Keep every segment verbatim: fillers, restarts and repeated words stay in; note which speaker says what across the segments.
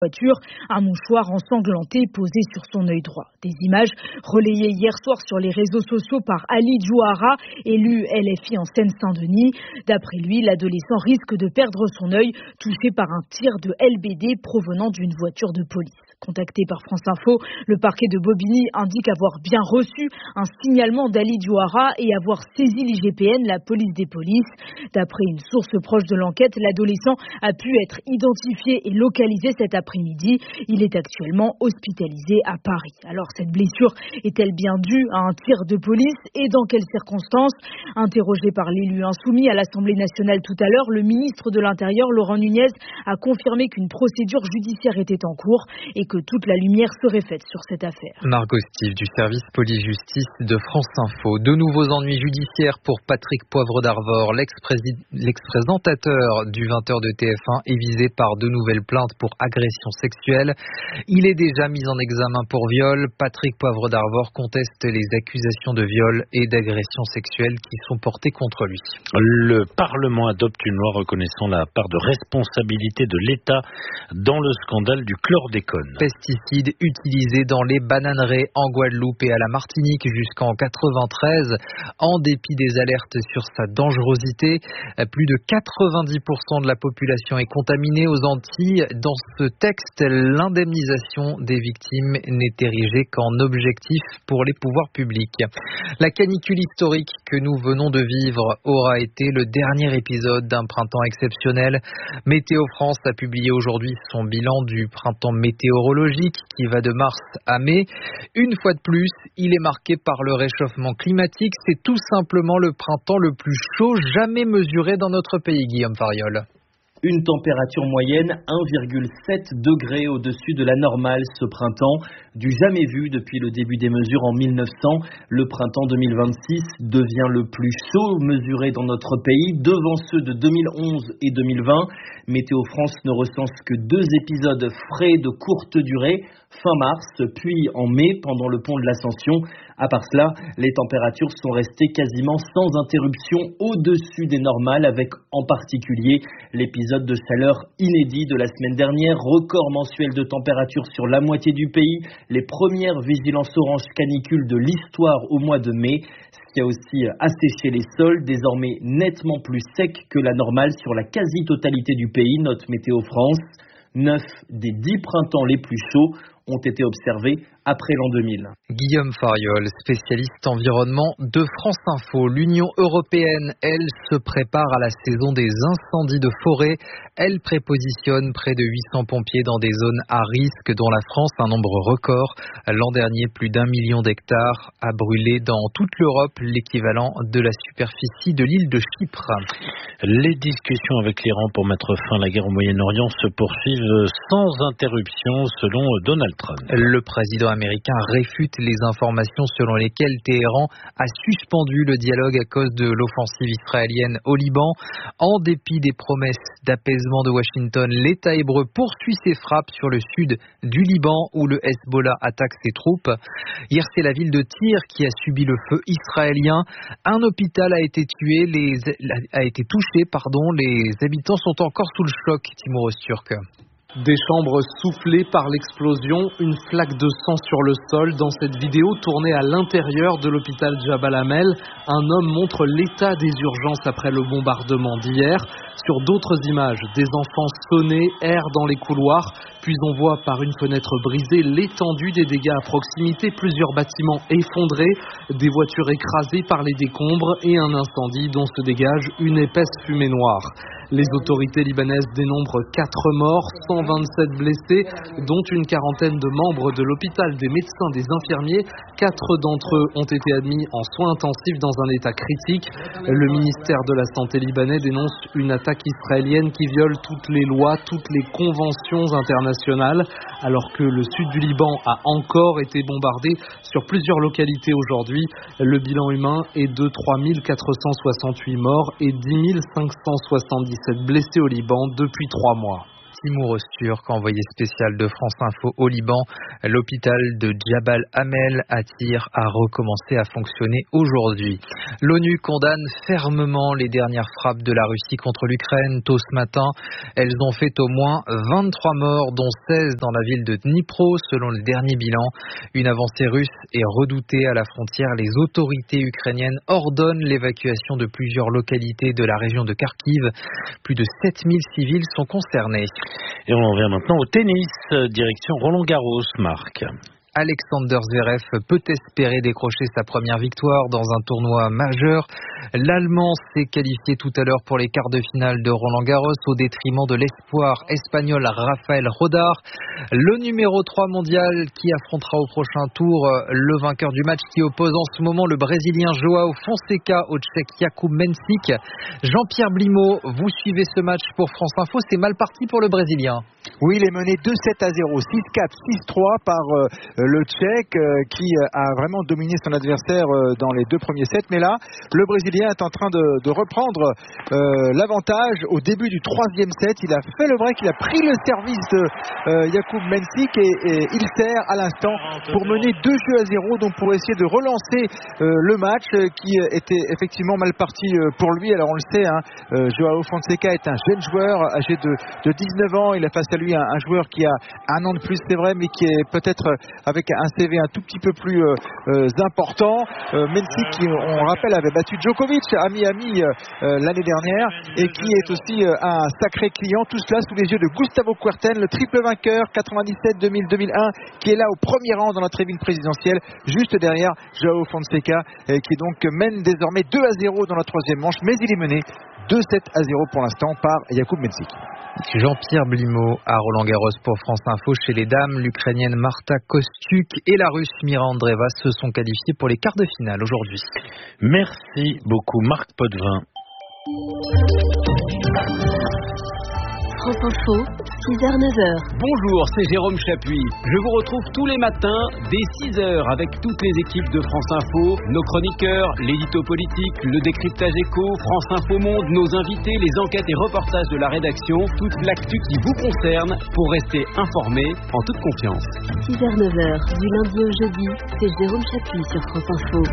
Speaker 1: voiture, un mouchoir ensanglanté posé sur son œil droit. Des images relayées hier soir sur les réseaux sociaux par Ali Djouhara, élu L F I en Seine-Saint-Denis. D'après lui, l'adolescent risque de perdre son œil, touché par un tir de L B D provenant d'une voiture de police. Contacté par France Info, le parquet de Bobigny indique avoir bien reçu un signalement d'Ali Djouhara et avoir saisi l'I G P N, la police des polices. D'après une source proche de l'enquête, l'adolescent a pu être identifié et localisé cet après-midi. Il est actuellement hospitalisé à Paris. Alors cette blessure est-elle bien due à un tir de police et dans quelles circonstances? Interrogé par l'élu insoumis à l'Assemblée nationale tout à l'heure, le ministre de l'Intérieur, Laurent Nunez, a confirmé qu'une procédure judiciaire était en cours et que toute la lumière serait faite sur cette affaire.
Speaker 2: Margot Steve du service police-justice de France Info. De nouveaux ennuis judiciaires pour Patrick Poivre d'Arvor. L'ex-présentateur du vingt heures de T F un est visé par de nouvelles plaintes pour agression sexuelle. Il est déjà mis en examen pour viol. Patrick Poivre d'Arvor conteste les accusations de viol et d'agression sexuelle qui sont portées contre lui.
Speaker 3: Le Parlement adopte une loi reconnaissant la part de responsabilité de l'État dans le scandale du chlordécone.
Speaker 2: Pesticides utilisés dans les bananeraies en Guadeloupe et à la Martinique jusqu'en quatre-vingt-treize. En dépit des alertes sur sa dangerosité, plus de quatre-vingt-dix pour cent de la population est contaminée aux Antilles. Dans ce texte, l'indemnisation des victimes n'est érigée qu'en objectif pour les pouvoirs publics. La canicule historique que nous venons de vivre aura été le dernier épisode d'un printemps exceptionnel. Météo France a publié aujourd'hui son bilan du printemps météorologique qui va de mars à mai. Une fois de plus, il est marqué par le réchauffement climatique. C'est tout simplement le printemps le plus chaud jamais mesuré dans notre pays, Guillaume Fariol.
Speaker 4: Une température moyenne un virgule sept degrés au-dessus de la normale ce printemps, du jamais vu depuis le début des mesures en mille neuf cents. Le printemps deux mille vingt-six devient le plus chaud mesuré dans notre pays, devant ceux de deux mille onze et deux mille vingt. Météo France ne recense que deux épisodes frais de courte durée, fin mars, puis en mai pendant le pont de l'Ascension. À part cela, les températures sont restées quasiment sans interruption au-dessus des normales, avec en particulier l'épisode de chaleur inédit de la semaine dernière, record mensuel de température sur la moitié du pays, les premières vigilances orange canicule de l'histoire au mois de mai, ce qui a aussi asséché les sols, désormais nettement plus secs que la normale sur la quasi-totalité du pays, note Météo France. Neuf des dix printemps les plus chauds ont été observés après l'an deux mille.
Speaker 2: Guillaume Fariol, spécialiste environnement de France Info. L'Union européenne, elle, se prépare à la saison des incendies de forêt. Elle prépositionne près de huit cents pompiers dans des zones à risque, dont la France, un nombre record. L'an dernier, plus d'un million d'hectares a brûlé dans toute l'Europe, l'équivalent de la superficie de l'île de Chypre.
Speaker 3: Les discussions avec l'Iran pour mettre fin à la guerre au Moyen-Orient se poursuivent sans interruption, selon Donald Trump.
Speaker 2: Le président américain réfute les informations selon lesquelles Téhéran a suspendu le dialogue à cause de l'offensive israélienne au Liban. En dépit des promesses d'apaisement de Washington, l'État hébreu poursuit ses frappes sur le sud du Liban où le Hezbollah attaque ses troupes. Hier, c'est la ville de Tyr qui a subi le feu israélien. Un hôpital a été tué, les, a été touché, pardon. Les habitants sont encore sous le choc, Timur Öztürk.
Speaker 5: Des chambres soufflées par l'explosion, une flaque de sang sur le sol. Dans cette vidéo tournée à l'intérieur de l'hôpital Jabal Amel, un homme montre l'état des urgences après le bombardement d'hier. Sur d'autres images, des enfants sonnés errent dans les couloirs, puis on voit par une fenêtre brisée l'étendue des dégâts à proximité, plusieurs bâtiments effondrés, des voitures écrasées par les décombres et un incendie dont se dégage une épaisse fumée noire. Les autorités libanaises dénombrent quatre morts, cent vingt-sept blessés, dont une quarantaine de membres de l'hôpital, des médecins, des infirmiers. Quatre d'entre eux ont été admis en soins intensifs dans un état critique. Le ministère de la Santé libanais dénonce une attaque israélienne qui viole toutes les lois, toutes les conventions internationales, alors que le sud du Liban a encore été bombardé sur plusieurs localités aujourd'hui. Le bilan humain est de trois mille quatre cent soixante-huit morts et dix mille cinq cent soixante-dix-sept blessés au Liban depuis trois mois.
Speaker 2: Timour Öztürk, envoyé spécial de France Info au Liban. L'hôpital de Jabal Amel à Tyr a recommencé à fonctionner aujourd'hui. L'ONU condamne fermement les dernières frappes de la Russie contre l'Ukraine. Tôt ce matin, elles ont fait au moins vingt-trois morts, dont seize dans la ville de Dnipro, selon les derniers bilans. Une avancée russe est redoutée à la frontière. Les autorités ukrainiennes ordonnent l'évacuation de plusieurs localités de la région de Kharkiv. Plus de sept mille civils sont concernés.
Speaker 3: Et on en vient maintenant au tennis, direction Roland-Garros, Marc.
Speaker 2: Alexander Zverev peut espérer décrocher sa première victoire dans un tournoi majeur. L'Allemand s'est qualifié tout à l'heure pour les quarts de finale de Roland-Garros au détriment de l'espoir espagnol Rafael Rodar. Le numéro trois mondial qui affrontera au prochain tour le vainqueur du match qui oppose en ce moment le Brésilien João Fonseca au Tchèque Jakub Mensik. Jean-Pierre Blimaud, vous suivez ce match pour France Info, c'est mal parti pour le Brésilien.
Speaker 6: Oui, il est mené deux sept à zéro, six quatre, six trois par euh, le Tchèque euh, qui a vraiment dominé son adversaire euh, dans les deux premiers sets. Mais là, le Brésilien est en train de, de reprendre euh, l'avantage au début du troisième set. Il a fait le break, il a pris le service de euh, Jakub Mensik et, et il sert à l'instant pour mener deux jeux à zéro, donc pour essayer de relancer euh, le match euh, qui était effectivement mal parti euh, pour lui. Alors on le sait, hein, euh, João Fonseca est un jeune joueur âgé de, de dix-neuf ans. Il a face à lui un, un joueur qui a un an de plus, c'est vrai, mais qui est peut-être avec un C V un tout petit peu plus euh, euh, important. Euh, Mensik, qui on rappelle avait battu Djokovic à Miami euh, l'année dernière et qui est aussi euh, un sacré client. Tout cela sous les yeux de Gustavo Kuerten, le triple vainqueur quatre-vingt-dix-sept, deux mille, deux mille un, qui est là au premier rang dans la tribune présidentielle, juste derrière João Fonseca, euh, qui donc mène désormais deux à zéro dans la troisième manche, mais il est mené deux sept à zéro pour l'instant par Jakub Mensik.
Speaker 2: Jean-Pierre Blimaud à Roland-Garros pour France Info. Chez les dames, l'Ukrainienne Marta Kostyuk et la Russe Mira Andreeva se sont qualifiées pour les quarts de finale aujourd'hui.
Speaker 3: Merci beaucoup Marc Potvin.
Speaker 7: France Info, six heures neuf heures.
Speaker 8: Bonjour, c'est Jérôme Chapuis. Je vous retrouve tous les matins dès six heures avec toutes les équipes de France Info, nos chroniqueurs, l'édito politique, le décryptage éco, France Info Monde, nos invités, les enquêtes et reportages de la rédaction, toute l'actu qui vous concerne pour rester informé en toute confiance.
Speaker 7: six heures neuf heures, du lundi au jeudi, c'est Jérôme Chapuis sur France Info.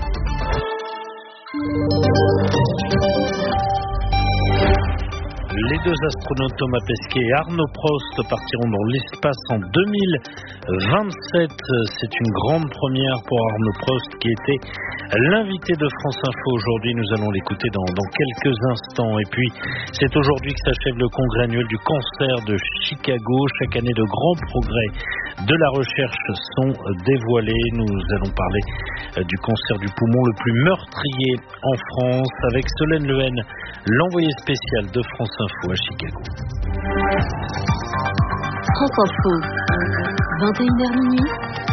Speaker 3: Les deux astronautes Thomas Pesquet et Arnaud Prost partiront dans l'espace en deux mille vingt-sept. C'est une grande première pour Arnaud Prost qui était l'invité de France Info aujourd'hui. Nous allons l'écouter dans, dans quelques instants. Et puis, c'est aujourd'hui que s'achève le congrès annuel du cancer de Chicago. Chaque année, de grands progrès de la recherche sont dévoilés. Nous allons parler du cancer du poumon le plus meurtrier en France avec Solène Lehen, l'envoyé spécial de France Info à Chicago.
Speaker 7: France Info, vingt et une heures minuit.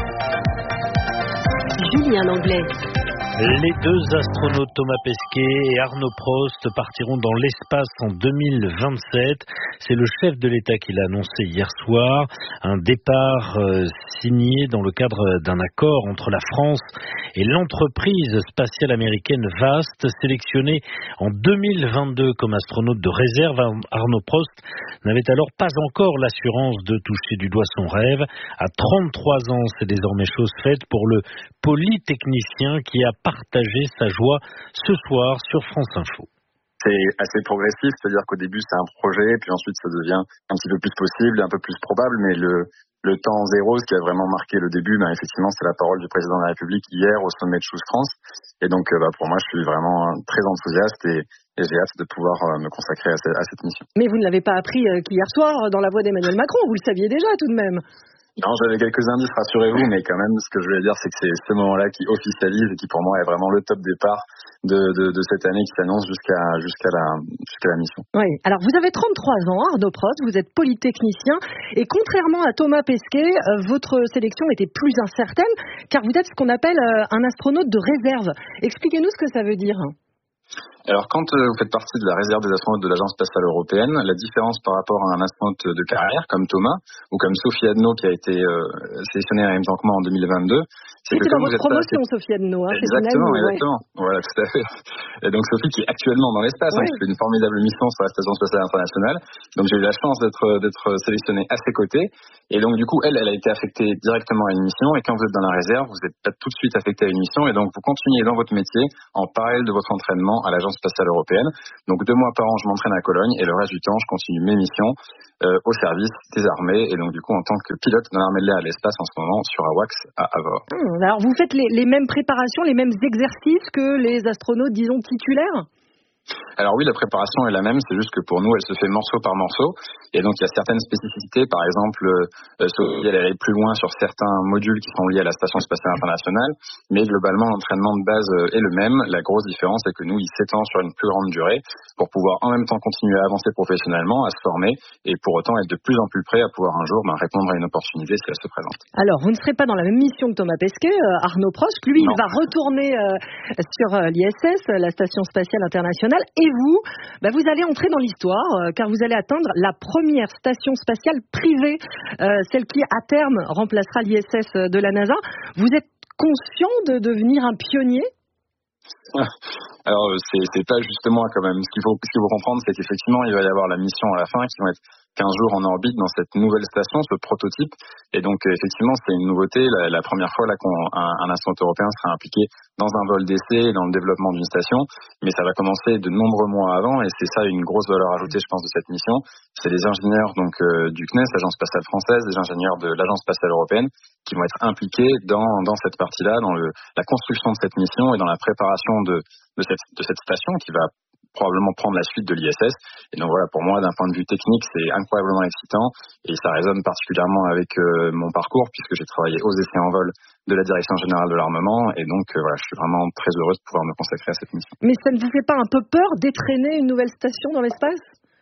Speaker 7: Julien Langlais.
Speaker 3: Les deux astronautes Thomas Pesquet et Arnaud Prost partiront dans l'espace en deux mille vingt-sept. C'est le chef de l'État qui l'a annoncé hier soir. Un départ euh, signé dans le cadre d'un accord entre la France et l'entreprise spatiale américaine Vast, sélectionné en deux mille vingt-deux comme astronaute de réserve. Arnaud Prost n'avait alors pas encore l'assurance de toucher du doigt son rêve. À trente-trois ans, c'est désormais chose faite pour le polytechnicien qui a partagé sa joie ce soir sur France Info.
Speaker 9: C'est assez progressif, c'est-à-dire qu'au début c'est un projet, puis ensuite ça devient un petit peu plus possible, un peu plus probable, mais le, le temps zéro, ce qui a vraiment marqué le début, ben effectivement c'est la parole du président de la République hier au sommet de Choose France, et donc bah, pour moi je suis vraiment très enthousiaste et, et j'ai hâte de pouvoir me consacrer à cette, à cette mission.
Speaker 10: Mais vous ne l'avez pas appris qu'hier soir dans la voix d'Emmanuel Macron, vous le saviez déjà tout de même.
Speaker 9: Non, j'avais quelques indices, rassurez-vous, mais quand même, ce que je voulais dire, c'est que c'est ce moment-là qui officialise et qui, pour moi, est vraiment le top départ de, de, de cette année qui s'annonce jusqu'à, jusqu'à la, jusqu'à la mission.
Speaker 10: Oui. Alors, vous avez trente-trois ans, Arnaud Prost, vous êtes polytechnicien, et contrairement à Thomas Pesquet, euh, votre sélection était plus incertaine, car vous êtes ce qu'on appelle euh, un astronaute de réserve. Expliquez-nous ce que ça veut dire.
Speaker 9: Alors, quand euh, vous faites partie de la réserve des astronautes de l'Agence spatiale européenne, la différence par rapport à un astronaute de carrière comme Thomas ou comme Sophie Adno qui a été euh, sélectionnée en même temps que moi en deux mille vingt-deux, c'est
Speaker 10: C'était
Speaker 9: que
Speaker 10: dans
Speaker 9: comme
Speaker 10: votre
Speaker 9: vous êtes
Speaker 10: promotion,
Speaker 9: pas...
Speaker 10: Sophie Adno. Hein,
Speaker 9: exactement,
Speaker 10: c'est
Speaker 9: exactement. Ouais. Voilà, tout à fait. Et donc Sophie qui est actuellement dans l'espace, ouais. hein, qui fait une formidable mission sur la Station spatiale internationale. Donc j'ai eu la chance d'être d'être sélectionnée à ses côtés. Et donc du coup, elle, elle a été affectée directement à une mission. Et quand vous êtes dans la réserve, vous n'êtes pas tout de suite affecté à une mission. Et donc vous continuez dans votre métier en parallèle de votre entraînement à l'Agence spatiale européenne. Donc deux mois par an, je m'entraîne à Cologne et le reste du temps, je continue mes missions euh, au service des armées et donc du coup en tant que pilote dans l'armée de l'air à l'espace en ce moment sur AWACS à Avor.
Speaker 10: Hum, alors vous faites les, les mêmes préparations, les mêmes exercices que les astronautes, disons, titulaires ?
Speaker 9: Alors oui, la préparation est la même, c'est juste que pour nous, elle se fait morceau par morceau. Et donc, il y a certaines spécificités. Par exemple, euh, Sophie, elle allait plus loin sur certains modules qui sont liés à la Station spatiale internationale. Mais globalement, l'entraînement de base est le même. La grosse différence, c'est que nous, il s'étend sur une plus grande durée pour pouvoir en même temps continuer à avancer professionnellement, à se former et pour autant être de plus en plus prêt à pouvoir un jour ben, répondre à une opportunité si elle se présente.
Speaker 10: Alors, vous ne serez pas dans la même mission que Thomas Pesquet, euh, Arnaud Prost. Lui, non. il va retourner euh, sur euh, l'I S S, la Station spatiale internationale. Et vous, bah vous allez entrer dans l'histoire, euh, car vous allez atteindre la première station spatiale privée, euh, celle qui, à terme, remplacera l'I S S de la NASA. Vous êtes conscient de devenir un pionnier ?
Speaker 9: Alors, c'est, c'est pas justement quand même. Ce qu'il faut, ce qu'il faut comprendre, c'est qu'effectivement, il va y avoir la mission à la fin qui va être quinze jours en orbite dans cette nouvelle station, ce prototype. Et donc, effectivement, c'est une nouveauté. La, la première fois là qu'un un astronaute européen sera impliqué dans un vol d'essai et dans le développement d'une station. Mais ça va commencer de nombreux mois avant. Et c'est ça une grosse valeur ajoutée, je pense, de cette mission. C'est les ingénieurs donc euh, du C N E S, l'Agence spatiale française, les ingénieurs de l'Agence spatiale européenne qui vont être impliqués dans, dans cette partie-là, dans le, la construction de cette mission et dans la préparation de, de, cette, de cette station qui va probablement prendre la suite de l'I S S. Et donc voilà, pour moi, d'un point de vue technique, c'est incroyablement excitant et ça résonne particulièrement avec euh, mon parcours puisque j'ai travaillé aux essais en vol de la Direction générale de l'armement et donc euh, voilà, je suis vraiment très heureuse de pouvoir me consacrer à cette mission.
Speaker 10: Mais ça ne vous fait pas un peu peur d'étraîner une nouvelle station dans l'espace ?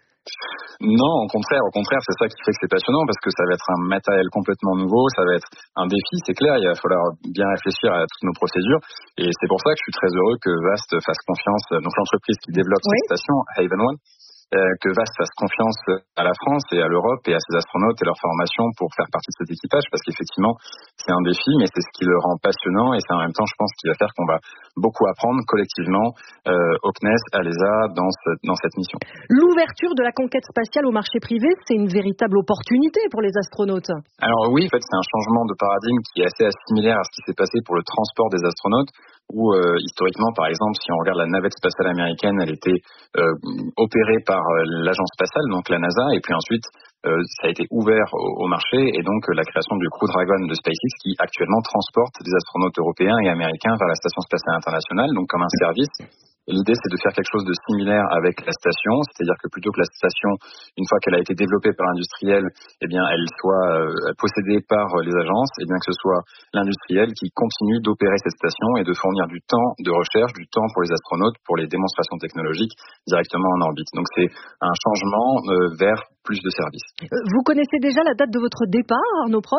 Speaker 9: Non, au contraire, au contraire, c'est ça qui fait que c'est passionnant parce que ça va être un matériel complètement nouveau, ça va être un défi, c'est clair, il va falloir bien réfléchir à toutes nos procédures et c'est pour ça que je suis très heureux que VAST fasse confiance, donc l'entreprise qui développe oui. cette station, Haven One, euh, que VAST fasse confiance à la France et à l'Europe et à ses astronautes et leur formation pour faire partie de cet équipage parce qu'effectivement, c'est un défi, mais c'est ce qui le rend passionnant et c'est en même temps, je pense, qui va faire qu'on va beaucoup apprendre collectivement euh, au C N E S, à l'E S A, dans, ce, dans cette mission.
Speaker 10: L'ouverture de la conquête spatiale au marché privé, c'est une véritable opportunité pour les astronautes.
Speaker 9: Alors oui, en fait, c'est un changement de paradigme qui est assez similaire à ce qui s'est passé pour le transport des astronautes, où euh, historiquement, par exemple, si on regarde la navette spatiale américaine, elle était euh, opérée par euh, l'agence spatiale, donc la NASA, et puis ensuite, euh, ça a été ouvert au, au marché, et donc euh, la création du Crew Dragon de SpaceX, qui actuellement transporte des astronautes européens et américains vers la Station spatiale internationale, donc comme un service. Et l'idée, c'est de faire quelque chose de similaire avec la station, c'est-à-dire que plutôt que la station, une fois qu'elle a été développée par l'industriel, eh bien, elle soit euh, possédée par les agences, et bien que ce soit l'industriel qui continue d'opérer cette station et de fournir du temps de recherche, du temps pour les astronautes, pour les démonstrations technologiques directement en orbite. Donc, c'est un changement euh, vers plus de services.
Speaker 10: Vous connaissez déjà la date de votre départ, Arnaud Prost ?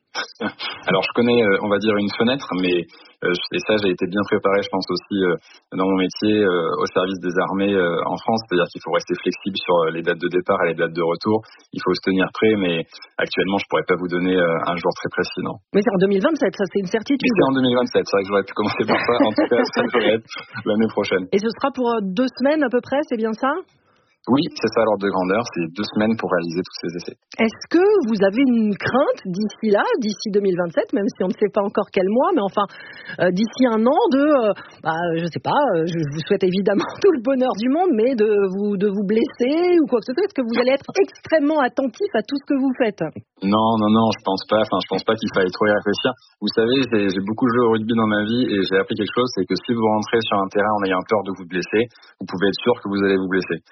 Speaker 9: Alors, je connais, on va dire, une fenêtre, mais euh, et ça, j'ai été bien préparé, je pense aussi, euh, dans mon métier euh, au service des armées euh, en France, c'est-à-dire qu'il faut rester flexible sur les dates de départ et les dates de retour. Il faut se tenir prêt, mais actuellement, je pourrais pas vous donner euh, un jour très précis, non.
Speaker 10: Mais c'est en deux mille vingt-sept, ça, c'est une certitude.
Speaker 9: Mais c'est en deux mille vingt-sept, c'est vrai que j'aurais pu commencer par ça. En tout cas, ça devrait être l'année prochaine.
Speaker 10: Et ce sera pour deux semaines à peu près, c'est bien ça ?
Speaker 9: Oui, c'est ça l'ordre de grandeur, c'est deux semaines pour réaliser tous ces essais.
Speaker 10: Est-ce que vous avez une crainte d'ici là, d'ici deux mille vingt-sept, même si on ne sait pas encore quel mois, mais enfin euh, d'ici un an de, euh, bah, je sais pas, euh, je vous souhaite évidemment tout le bonheur du monde, mais de vous de vous blesser ou quoi que ce soit, est-ce que vous allez être extrêmement attentif à tout ce que vous faites ?
Speaker 9: Non, non, non, je pense pas. Enfin, je pense pas qu'il faille trop y réfléchir. Vous savez, j'ai, j'ai beaucoup joué au rugby dans ma vie et j'ai appris quelque chose, c'est que si vous rentrez sur un terrain en ayant peur de vous blesser, vous pouvez être sûr que vous allez vous blesser. Donc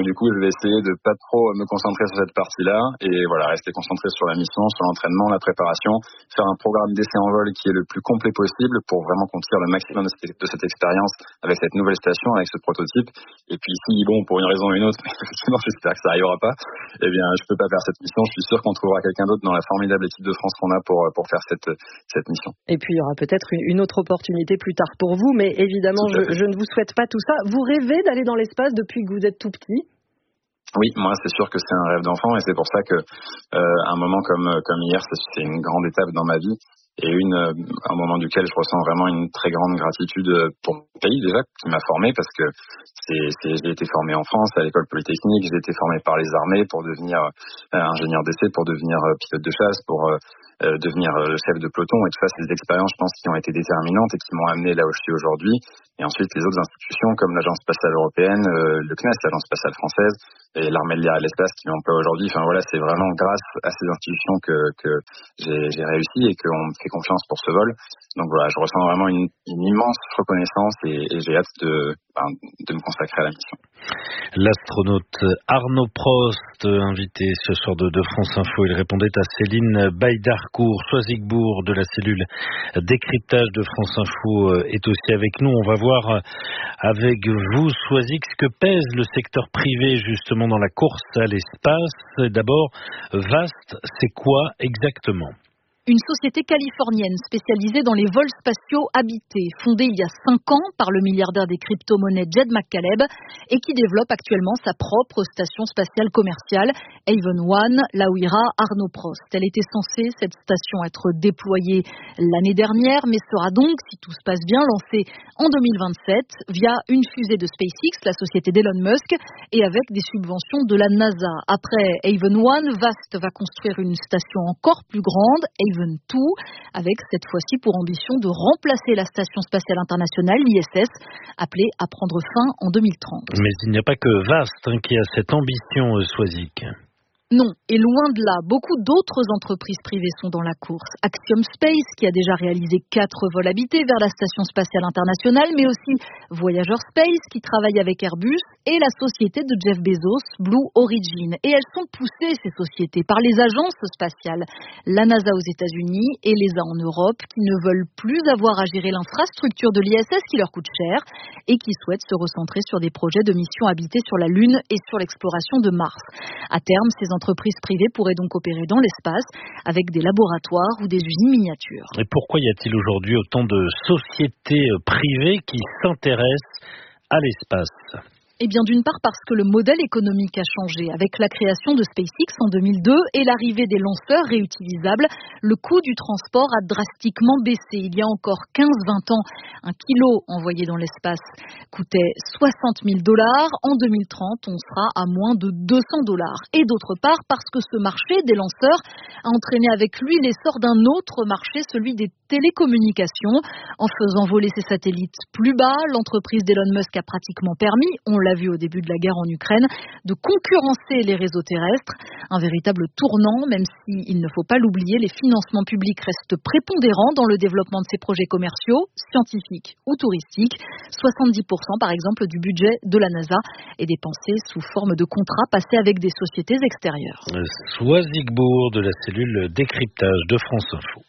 Speaker 9: du coup, je vais essayer de pas trop me concentrer sur cette partie-là et voilà, rester concentré sur la mission, sur l'entraînement, la préparation, faire un programme d'essai en vol qui est le plus complet possible pour vraiment qu'on tire le maximum de cette, de cette expérience avec cette nouvelle station, avec ce prototype. Et puis si, bon, pour une raison ou une autre, mais effectivement, j'espère que ça arrivera pas, eh bien, je peux pas faire cette mission. Je suis sûr qu'on trouvera quelqu'un d'autre dans la formidable équipe de France qu'on a pour, pour faire cette, cette mission.
Speaker 10: Et puis, il y aura peut-être une, une autre opportunité plus tard pour vous, mais évidemment, je, je ne vous souhaite pas tout ça. Vous rêvez d'aller dans l'espace depuis que vous êtes tout petit ?
Speaker 9: Oui, moi c'est sûr que c'est un rêve d'enfant et c'est pour ça que euh, un moment comme comme hier, c'est, c'est une grande étape dans ma vie et une euh, un moment duquel je ressens vraiment une très grande gratitude pour mon pays déjà qui m'a formé parce que c'est, c'est j'ai été formé en France à l'école polytechnique, j'ai été formé par les armées pour devenir euh, ingénieur d'essai, pour devenir euh, pilote de chasse, pour euh, euh, devenir euh, chef de peloton et tout ça, c'est des expériences je pense qui ont été déterminantes et qui m'ont amené là où je suis aujourd'hui. Et ensuite les autres institutions comme l'Agence spatiale européenne, euh, le C N E S, l'Agence spatiale française et l'armée de l'air et de l'espace qui m'emploie aujourd'hui. Enfin voilà, c'est vraiment grâce à ces institutions que, que j'ai, j'ai réussi et qu'on me fait confiance pour ce vol. Donc voilà, je ressens vraiment une, une immense reconnaissance et, et j'ai hâte de, ben, de me consacrer à la mission.
Speaker 3: L'astronaute Arnaud Prost, invité ce soir de, de France Info, il répondait à Céline Baïdarcourt. Choisigbourg de la cellule décryptage de France Info est aussi avec nous. On va voir avec vous, Choisig, ce que pèse le secteur privé justement dans la course à l'espace. D'abord, VAST, c'est quoi exactement ?
Speaker 1: Une société californienne spécialisée dans les vols spatiaux habités, fondée il y a cinq ans par le milliardaire des crypto-monnaies Jed McCaleb et qui développe actuellement sa propre station spatiale commerciale, Haven One, là où ira Arnaud Prost. Elle était censée, cette station, être déployée l'année dernière, mais sera donc, si tout se passe bien, lancée en deux mille vingt-sept via une fusée de SpaceX, la société d'Elon Musk, et avec des subventions de la NASA. Après Haven One, VAST va construire une station encore plus grande, Haven tout, avec cette fois-ci pour ambition de remplacer la Station spatiale internationale, l'I S S, appelée à prendre fin en deux mille trente.
Speaker 3: Mais il n'y a pas que VAST hein, qui a cette ambition, euh, Choisig.
Speaker 1: Non, et loin de là, beaucoup d'autres entreprises privées sont dans la course. Axiom Space, qui a déjà réalisé quatre vols habités vers la Station spatiale internationale, mais aussi Voyager Space, qui travaille avec Airbus, et la société de Jeff Bezos, Blue Origin. Et elles sont poussées, ces sociétés, par les agences spatiales, la NASA aux États-Unis et l'E S A en Europe, qui ne veulent plus avoir à gérer l'infrastructure de l'I S S qui leur coûte cher, et qui souhaitent se recentrer sur des projets de missions habitées sur la Lune et sur l'exploration de Mars. À terme, ces entreprises privées pourraient donc opérer dans l'espace avec des laboratoires ou des usines miniatures.
Speaker 3: Et pourquoi y a-t-il aujourd'hui autant de sociétés privées qui s'intéressent à l'espace ?
Speaker 1: Eh bien, d'une part parce que le modèle économique a changé. Avec la création de SpaceX en deux mille deux et l'arrivée des lanceurs réutilisables, le coût du transport a drastiquement baissé. Il y a encore quinze à vingt ans, un kilo envoyé dans l'espace coûtait soixante mille dollars. En deux mille trente, on sera à moins de deux cents dollars. Et d'autre part parce que ce marché des lanceurs a entraîné avec lui l'essor d'un autre marché, celui des télécommunications. En faisant voler ses satellites plus bas, l'entreprise d'Elon Musk a pratiquement permis, on l'a vu au début de la guerre en Ukraine, de concurrencer les réseaux terrestres. Un véritable tournant, même s'il ne faut pas l'oublier, les financements publics restent prépondérants dans le développement de ces projets commerciaux, scientifiques ou touristiques. soixante-dix pour cent par exemple du budget de la NASA est dépensé sous forme de contrats passés avec des sociétés extérieures.
Speaker 3: Choisigbourg de la cellule décryptage de France Info.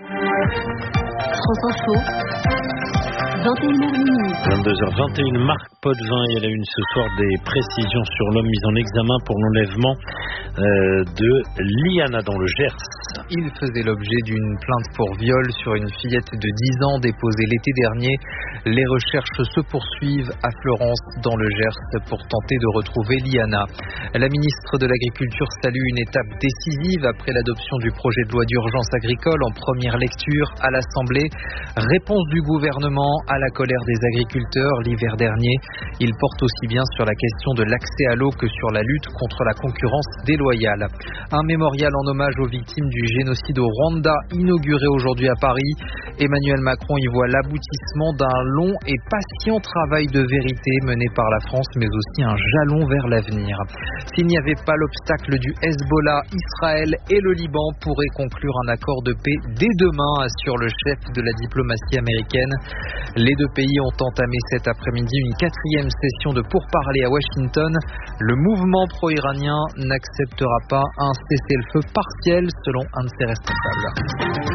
Speaker 7: France Info. vingt et une heures minuit.
Speaker 3: vingt-deux heures vingt et une, Marc Potvin et à la une ce soir des précisions sur l'homme mis en examen pour l'enlèvement euh, de Liana dans le Gers.
Speaker 2: Il faisait l'objet d'une plainte pour viol sur une fillette de dix ans déposée l'été dernier. Les recherches se poursuivent à Florence dans le Gers pour tenter de retrouver Liana. La ministre de l'Agriculture salue une étape décisive après l'adoption du projet de loi d'urgence agricole en première lecture à l'Assemblée. Réponse du gouvernement à la colère des agriculteurs l'hiver dernier. Il porte aussi bien sur la question de l'accès à l'eau que sur la lutte contre la concurrence déloyale. Un mémorial en hommage aux victimes du génocide au Rwanda, inauguré aujourd'hui à Paris. Emmanuel Macron y voit l'aboutissement d'un long et patient travail de vérité mené par la France, mais aussi un jalon vers l'avenir. S'il n'y avait pas l'obstacle du Hezbollah, Israël et le Liban pourraient conclure un accord de paix dès demain, assure le chef de la diplomatie américaine. Les deux pays ont entamé cet après-midi une quatrième session de pourparlers à Washington. Le mouvement pro-iranien n'acceptera pas un cessez-le-feu partiel, selon un de ses responsables.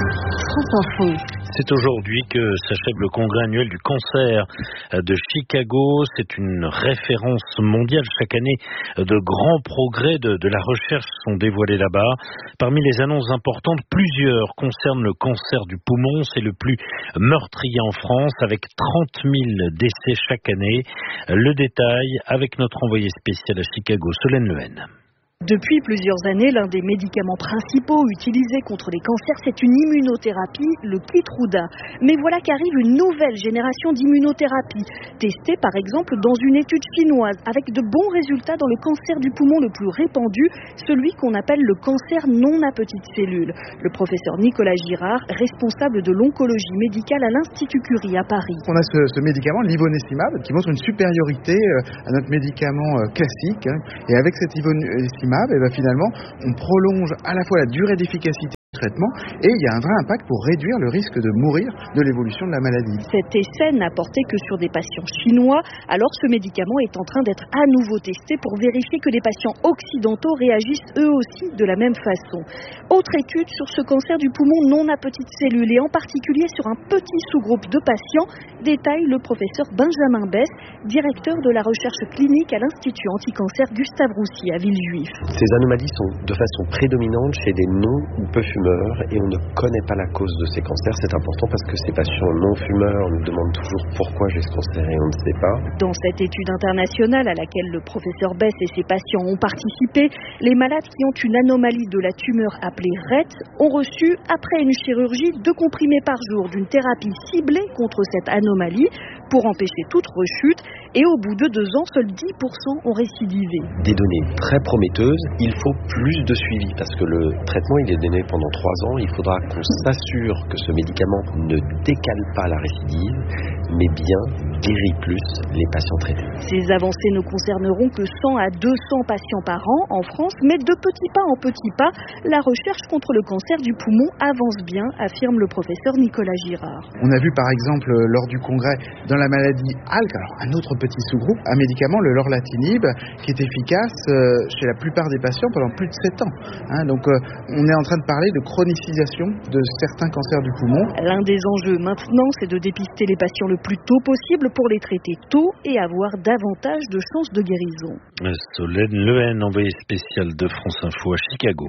Speaker 3: C'est aujourd'hui que s'achève le congrès annuel du cancer de Chicago. C'est une référence mondiale. Chaque année, de grands progrès de, de la recherche sont dévoilés là-bas. Parmi les annonces importantes, plusieurs concernent le cancer du poumon. C'est le plus meurtrier en France, avec trente mille décès chaque année. Le détail avec notre envoyé spécial à Chicago, Solène Lehen.
Speaker 11: Depuis plusieurs années, l'un des médicaments principaux utilisés contre les cancers, c'est une immunothérapie, le Keytruda. Mais voilà qu'arrive une nouvelle génération d'immunothérapie, testée par exemple dans une étude chinoise, avec de bons résultats dans le cancer du poumon le plus répandu, celui qu'on appelle le cancer non à petites cellules. Le professeur Nicolas Girard, responsable de l'oncologie médicale à l'Institut Curie à Paris.
Speaker 12: On a ce, ce médicament, l'ivonescimab, qui montre une supériorité à notre médicament classique. Et avec cet ivonescimab, et bien finalement, on prolonge à la fois la durée d'efficacité du traitement et il y a un vrai impact pour réduire le risque de mourir de l'évolution de la maladie.
Speaker 11: Cet essai n'a porté que sur des patients chinois, alors ce médicament est en train d'être à nouveau testé pour vérifier que les patients occidentaux réagissent eux aussi de la même façon. Autre étude sur ce cancer du poumon non à petites cellules et en particulier sur un petit sous-groupe de patients, détaille le professeur Benjamin Bess, directeur de la recherche clinique à l'Institut anticancer Gustave Roussy à Villejuif.
Speaker 13: Ces anomalies sont de façon prédominante chez des non ou peu fumeurs et on ne connaît pas la cause de ces cancers. C'est important parce que ces patients non-fumeurs nous demandent toujours pourquoi j'ai ce cancer et on ne sait pas.
Speaker 11: Dans cette étude internationale à laquelle le professeur Bess et ses patients ont participé, les malades qui ont une anomalie de la tumeur appelée R E T ont reçu, après une chirurgie, deux comprimés par jour d'une thérapie ciblée contre cette anomalie pour empêcher toute rechute et au bout de deux ans, seuls dix pour cent ont récidivé.
Speaker 13: Des données très prometteuses, il faut plus de suivi parce que le traitement il est donné pendant trois ans, il faudra qu'on s'assure que ce médicament ne décale pas la récidive, mais bien guérit plus les patients traités.
Speaker 11: Ces avancées ne concerneront que cent à deux cents patients par an en France, mais de petits pas en petits pas, la recherche contre le cancer du poumon avance bien, affirme le professeur Nicolas Girard.
Speaker 12: On a vu par exemple lors du congrès dans la maladie A L K, alors un autre petit sous-groupe, un médicament, le lorlatinib, qui est efficace chez la plupart des patients pendant plus de sept ans. Hein, donc euh, on est en train de parler de chronicisation de certains cancers du poumon.
Speaker 11: L'un des enjeux maintenant, c'est de dépister les patients le plus tôt possible pour les traiter tôt et avoir davantage de chances de guérison.
Speaker 3: Solène Lehen, envoyée spéciale de France Info à Chicago.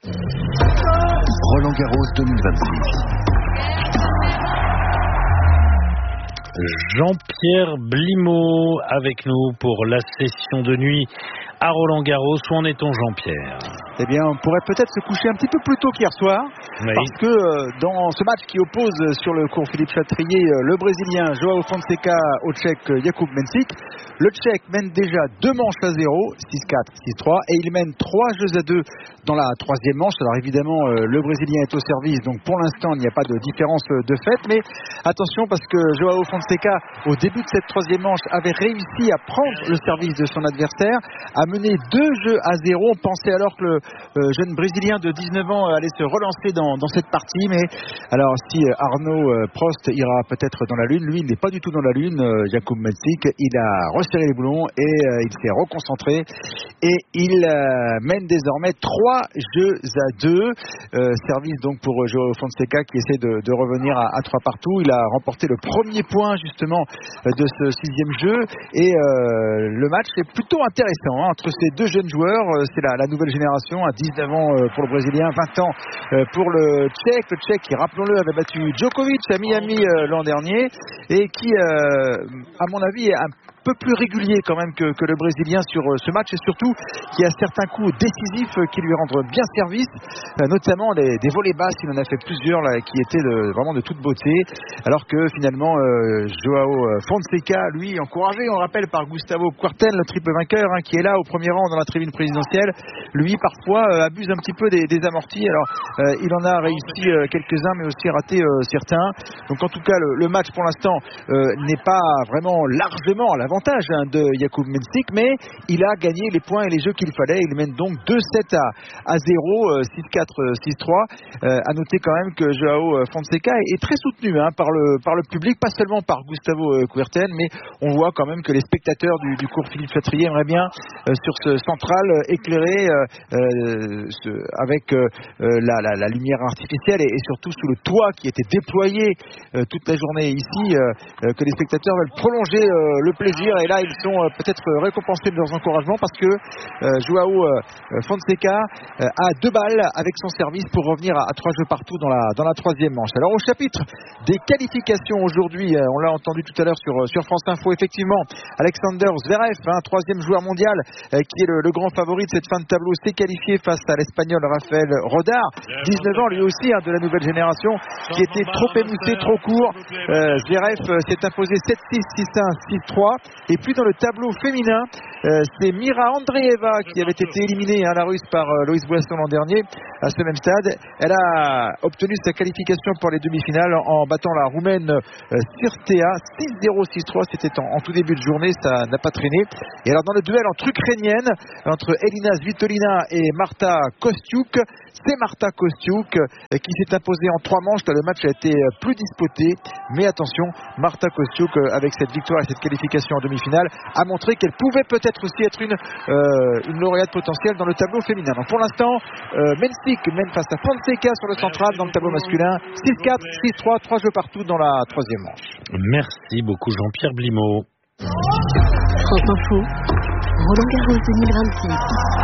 Speaker 14: Roland Garros deux mille vingt-six.
Speaker 3: Jean-Pierre Blimaud avec nous pour la session de nuit à Roland Garros. Où en est-on, Jean-Pierre ?
Speaker 6: Eh bien, on pourrait peut-être se coucher un petit peu plus tôt qu'hier soir, oui. Parce que euh, dans ce match qui oppose sur le cours Philippe Chatrier euh, le Brésilien Joao Fonseca au Tchèque euh, Jakub Mensik, le Tchèque mène déjà deux manches à zéro, six quatre, six trois, et il mène trois jeux à deux dans la troisième manche. Alors évidemment, euh, le Brésilien est au service, donc pour l'instant, il n'y a pas de différence de fait, mais attention parce que Joao Fonseca, au début de cette troisième manche, avait réussi à prendre le service de son adversaire, à mener deux jeux à zéro. On pensait alors que le Euh, jeune Brésilien de dix-neuf ans euh, allait se relancer dans, dans cette partie, mais alors si euh, Arnaud euh, Prost ira peut-être dans la lune, lui il n'est pas du tout dans la lune. euh, Jakub Mensik, il a resserré les boulons et euh, il s'est reconcentré et il euh, mène désormais trois jeux à deux. Euh, service donc pour euh, Joao Fonseca qui essaie de, de revenir à, à trois partout. Il a remporté le premier point justement euh, de ce sixième jeu et euh, le match est plutôt intéressant hein, entre ces deux jeunes joueurs. Euh, c'est la, la nouvelle génération à dix-neuf ans pour le Brésilien, vingt ans pour le Tchèque. Le Tchèque qui, rappelons-le, avait battu Djokovic à Miami l'an dernier et qui, à mon avis, est un peu plus régulier quand même que, que le Brésilien sur ce match, et surtout qui a certains coups décisifs qui lui rendent bien service, notamment des, des volées basses. Il en a fait plusieurs là, qui étaient de, vraiment de toute beauté, alors que finalement euh, Joao Fonseca, lui encouragé, on rappelle, par Gustavo Kuerten, le triple vainqueur, hein, qui est là au premier rang dans la tribune présidentielle, lui parfois euh, abuse un petit peu des, des amortis. Alors euh, il en a réussi euh, quelques-uns, mais aussi raté euh, certains. Donc en tout cas le, le match pour l'instant euh, n'est pas vraiment largement à l'avantage hein, de Jakub Mensik, mais il a gagné les points et les jeux qu'il fallait. Il mène donc deux sept à zéro, six quatre, six trois. Euh, à noter quand même que Joao Fonseca est, est très soutenu hein, par, le, par le public, pas seulement par Gustavo Kuerten, mais on voit quand même que les spectateurs du, du cours Philippe Chatrier aimeraient bien euh, sur ce central euh, éclairé euh, euh, ce, avec euh, la, la, la lumière artificielle et, et surtout sous le toit qui était déployé euh, toute la journée ici, euh, euh, que les spectateurs veulent prolonger euh, le plaisir, et là ils sont euh, peut-être récompensés de leurs encouragements parce que euh, Joao euh, Fonseca euh, a deux balles avec son service pour revenir à, à trois jeux partout dans la, dans la troisième manche. Alors au chapitre des qualifications aujourd'hui, euh, on l'a entendu tout à l'heure sur, sur France Info, effectivement Alexander Zverev, hein, troisième joueur mondial euh, qui est le, le grand favori de cette fin de tableau, s'est qualifié face à l'Espagnol Rafael Rodar, dix-neuf ans lui aussi, hein, de la nouvelle génération, qui était trop émoussé, trop court. euh, Zverev euh, s'est imposé sept six, six un, six trois. Et puis dans le tableau féminin, euh, c'est Mira Andreeva qui avait été éliminée, hein, la Russe, par euh, Loïs Boisson l'an dernier à ce même stade. Elle a obtenu sa qualification pour les demi-finales en battant la Roumaine euh, Sirtea six zéro, six trois. C'était en, en tout début de journée, ça n'a pas traîné. Et alors dans le duel entre ukrainiennes, entre Elina Svitolina et Marta Kostiuk, c'est Marta Kostiuk euh, qui s'est imposée en trois manches. Là, le match a été plus disputé, mais attention, Marta Kostiuk euh, avec cette victoire et cette qualification en demi-finale a montré qu'elle pouvait peut-être aussi être une, euh, une lauréate potentielle dans le tableau féminin. Donc pour l'instant, euh, Mensik mène face à Fonseca sur le central. Dans le tableau masculin, six quatre, six trois, trois jeux partout dans la troisième manche.
Speaker 3: Merci beaucoup Jean-Pierre Blimaud.
Speaker 7: France Info, Roland Garros deux mille vingt-six.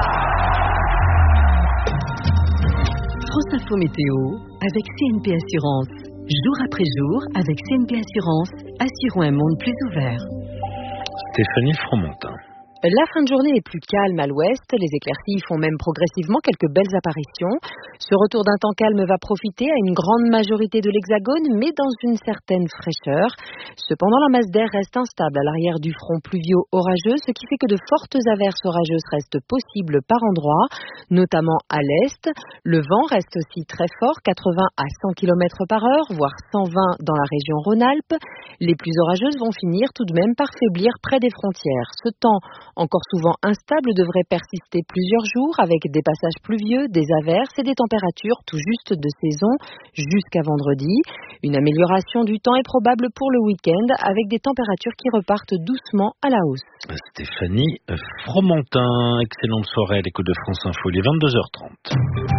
Speaker 7: France Info Météo avec C N P Assurance. Jour après jour, avec C N P Assurance, assurons un monde plus ouvert.
Speaker 3: Stéphanie Fromentin.
Speaker 10: La fin de journée est plus calme à l'ouest, les éclaircies font même progressivement quelques belles apparitions. Ce retour d'un temps calme va profiter à une grande majorité de l'Hexagone, mais dans une certaine fraîcheur. Cependant, la masse d'air reste instable à l'arrière du front pluvio-orageux, ce qui fait que de fortes averses orageuses restent possibles par endroits, notamment à l'est. Le vent reste aussi très fort, quatre-vingts à cent kilomètres par heure, voire cent vingt dans la région Rhône-Alpes. Les pluies orageuses vont finir tout de même par faiblir près des frontières. Ce temps encore souvent instable devrait persister plusieurs jours avec des passages pluvieux, des averses et des températures tout juste de saison jusqu'à vendredi. Une amélioration du temps est probable pour le week-end avec des températures qui repartent doucement à la hausse.
Speaker 3: Stéphanie Fromentin, excellente soirée à l'écoute de France Info, il est vingt-deux heures trente.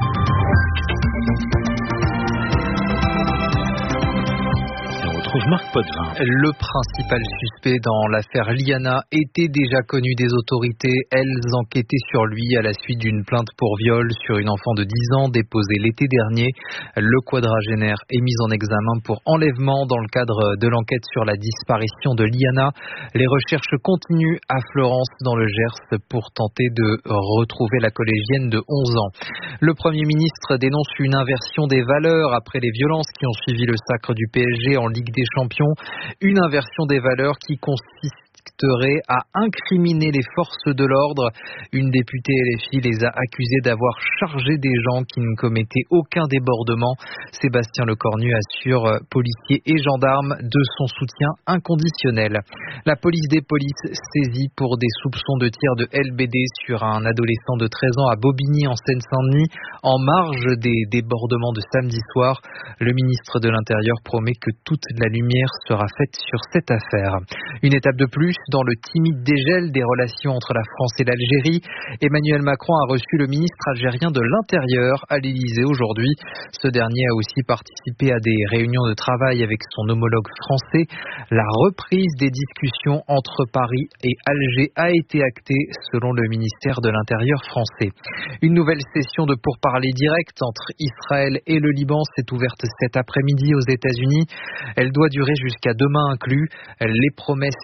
Speaker 3: Marc Potvin.
Speaker 2: Le principal suspect dans l'affaire Liana était déjà connu des autorités. Elles enquêtaient sur lui à la suite d'une plainte pour viol sur une enfant de dix ans déposée l'été dernier. Le quadragénaire est mis en examen pour enlèvement dans le cadre de l'enquête sur la disparition de Liana. Les recherches continuent à Florence dans le Gers pour tenter de retrouver la collégienne de onze ans. Le Premier ministre dénonce une inversion des valeurs après les violences qui ont suivi le sacre du P S G en Ligue des Champions, une inversion des valeurs qui consiste à incriminer les forces de l'ordre. Une députée L F I les a accusés d'avoir chargé des gens qui ne commettaient aucun débordement. Sébastien Lecornu assure policiers et gendarmes de son soutien inconditionnel. La police des polices saisie pour des soupçons de tir de L B D sur un adolescent de treize ans à Bobigny en Seine-Saint-Denis en marge des débordements de samedi soir. Le ministre de l'Intérieur promet que toute la lumière sera faite sur cette affaire. Une étape de plus dans le timide dégel des relations entre la France et l'Algérie. Emmanuel Macron a reçu le ministre algérien de l'Intérieur à l'Élysée aujourd'hui. Ce dernier a aussi participé à des réunions de travail avec son homologue français. La reprise des discussions entre Paris et Alger a été actée selon le ministère de l'Intérieur français. Une nouvelle session de pourparlers directs entre Israël et le Liban s'est ouverte cet après-midi aux États-Unis. Elle doit durer jusqu'à demain inclus. Les promesses d'apaisement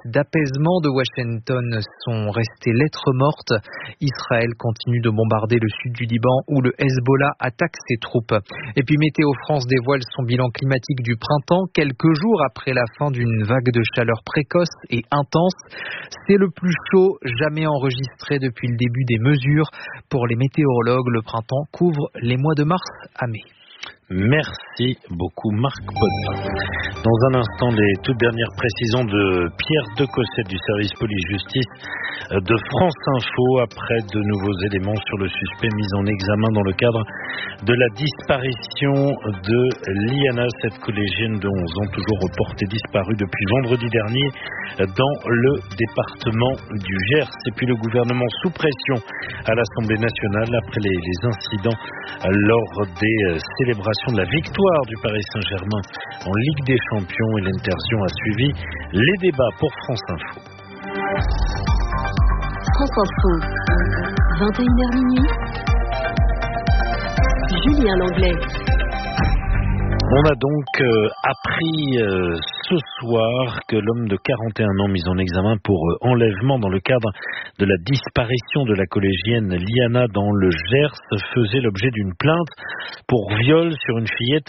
Speaker 2: apaisements de Washington sont restés lettres mortes. Israël continue de bombarder le sud du Liban où le Hezbollah attaque ses troupes. Et puis Météo France dévoile son bilan climatique du printemps quelques jours après la fin d'une vague de chaleur précoce et intense. C'est le plus chaud jamais enregistré depuis le début des mesures. Pour les météorologues, le printemps couvre les mois de mars à mai.
Speaker 3: Merci beaucoup Marc Potvin. Dans un instant, les toutes dernières précisions de Pierre Decosset du service police-justice de France Info après de nouveaux éléments sur le suspect mis en examen dans le cadre de la disparition de Liana, cette collégienne de onze ans toujours reportée disparue depuis vendredi dernier dans le département du Gers. Et puis le gouvernement sous pression à l'Assemblée nationale après les, les incidents lors des célébrations de la victoire du Paris Saint-Germain en Ligue des Champions, et l'interview a suivi les débats pour France Info.
Speaker 7: France Info, vingt et une heures minuit. Julien Langlais.
Speaker 3: On a donc euh, appris euh, ce soir que l'homme de quarante et un ans mis en examen pour euh, enlèvement dans le cadre de la disparition de la collégienne Liana dans le Gers faisait l'objet d'une plainte pour viol sur une fillette